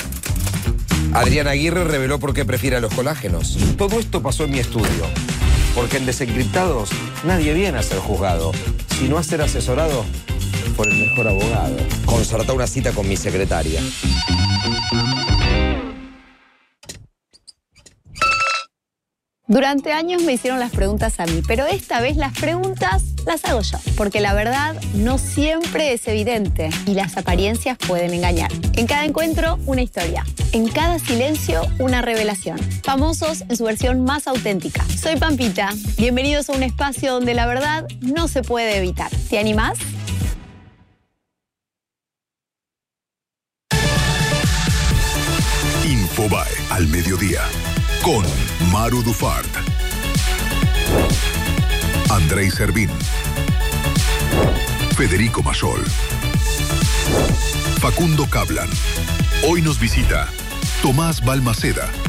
Adriana Aguirre reveló por qué prefiere a los colágenos. Todo esto pasó en mi estudio. Porque en Desencriptados nadie viene a ser juzgado, sino a ser asesorado por el mejor abogado. Concertó una cita con mi secretaria. Durante años me hicieron las preguntas a mí, pero esta vez las preguntas las hago yo, porque la verdad no siempre es evidente y las apariencias pueden engañar. En cada encuentro, una historia. En cada silencio, una revelación. Famosos en su versión más auténtica. Soy Pampita. Bienvenidos a un espacio donde la verdad no se puede evitar. ¿Te animás? Infobae al mediodía con Maru Dufart, Andrei Servín, Federico Masol, Facundo Cablan. Hoy nos visita Tomás Balmaceda.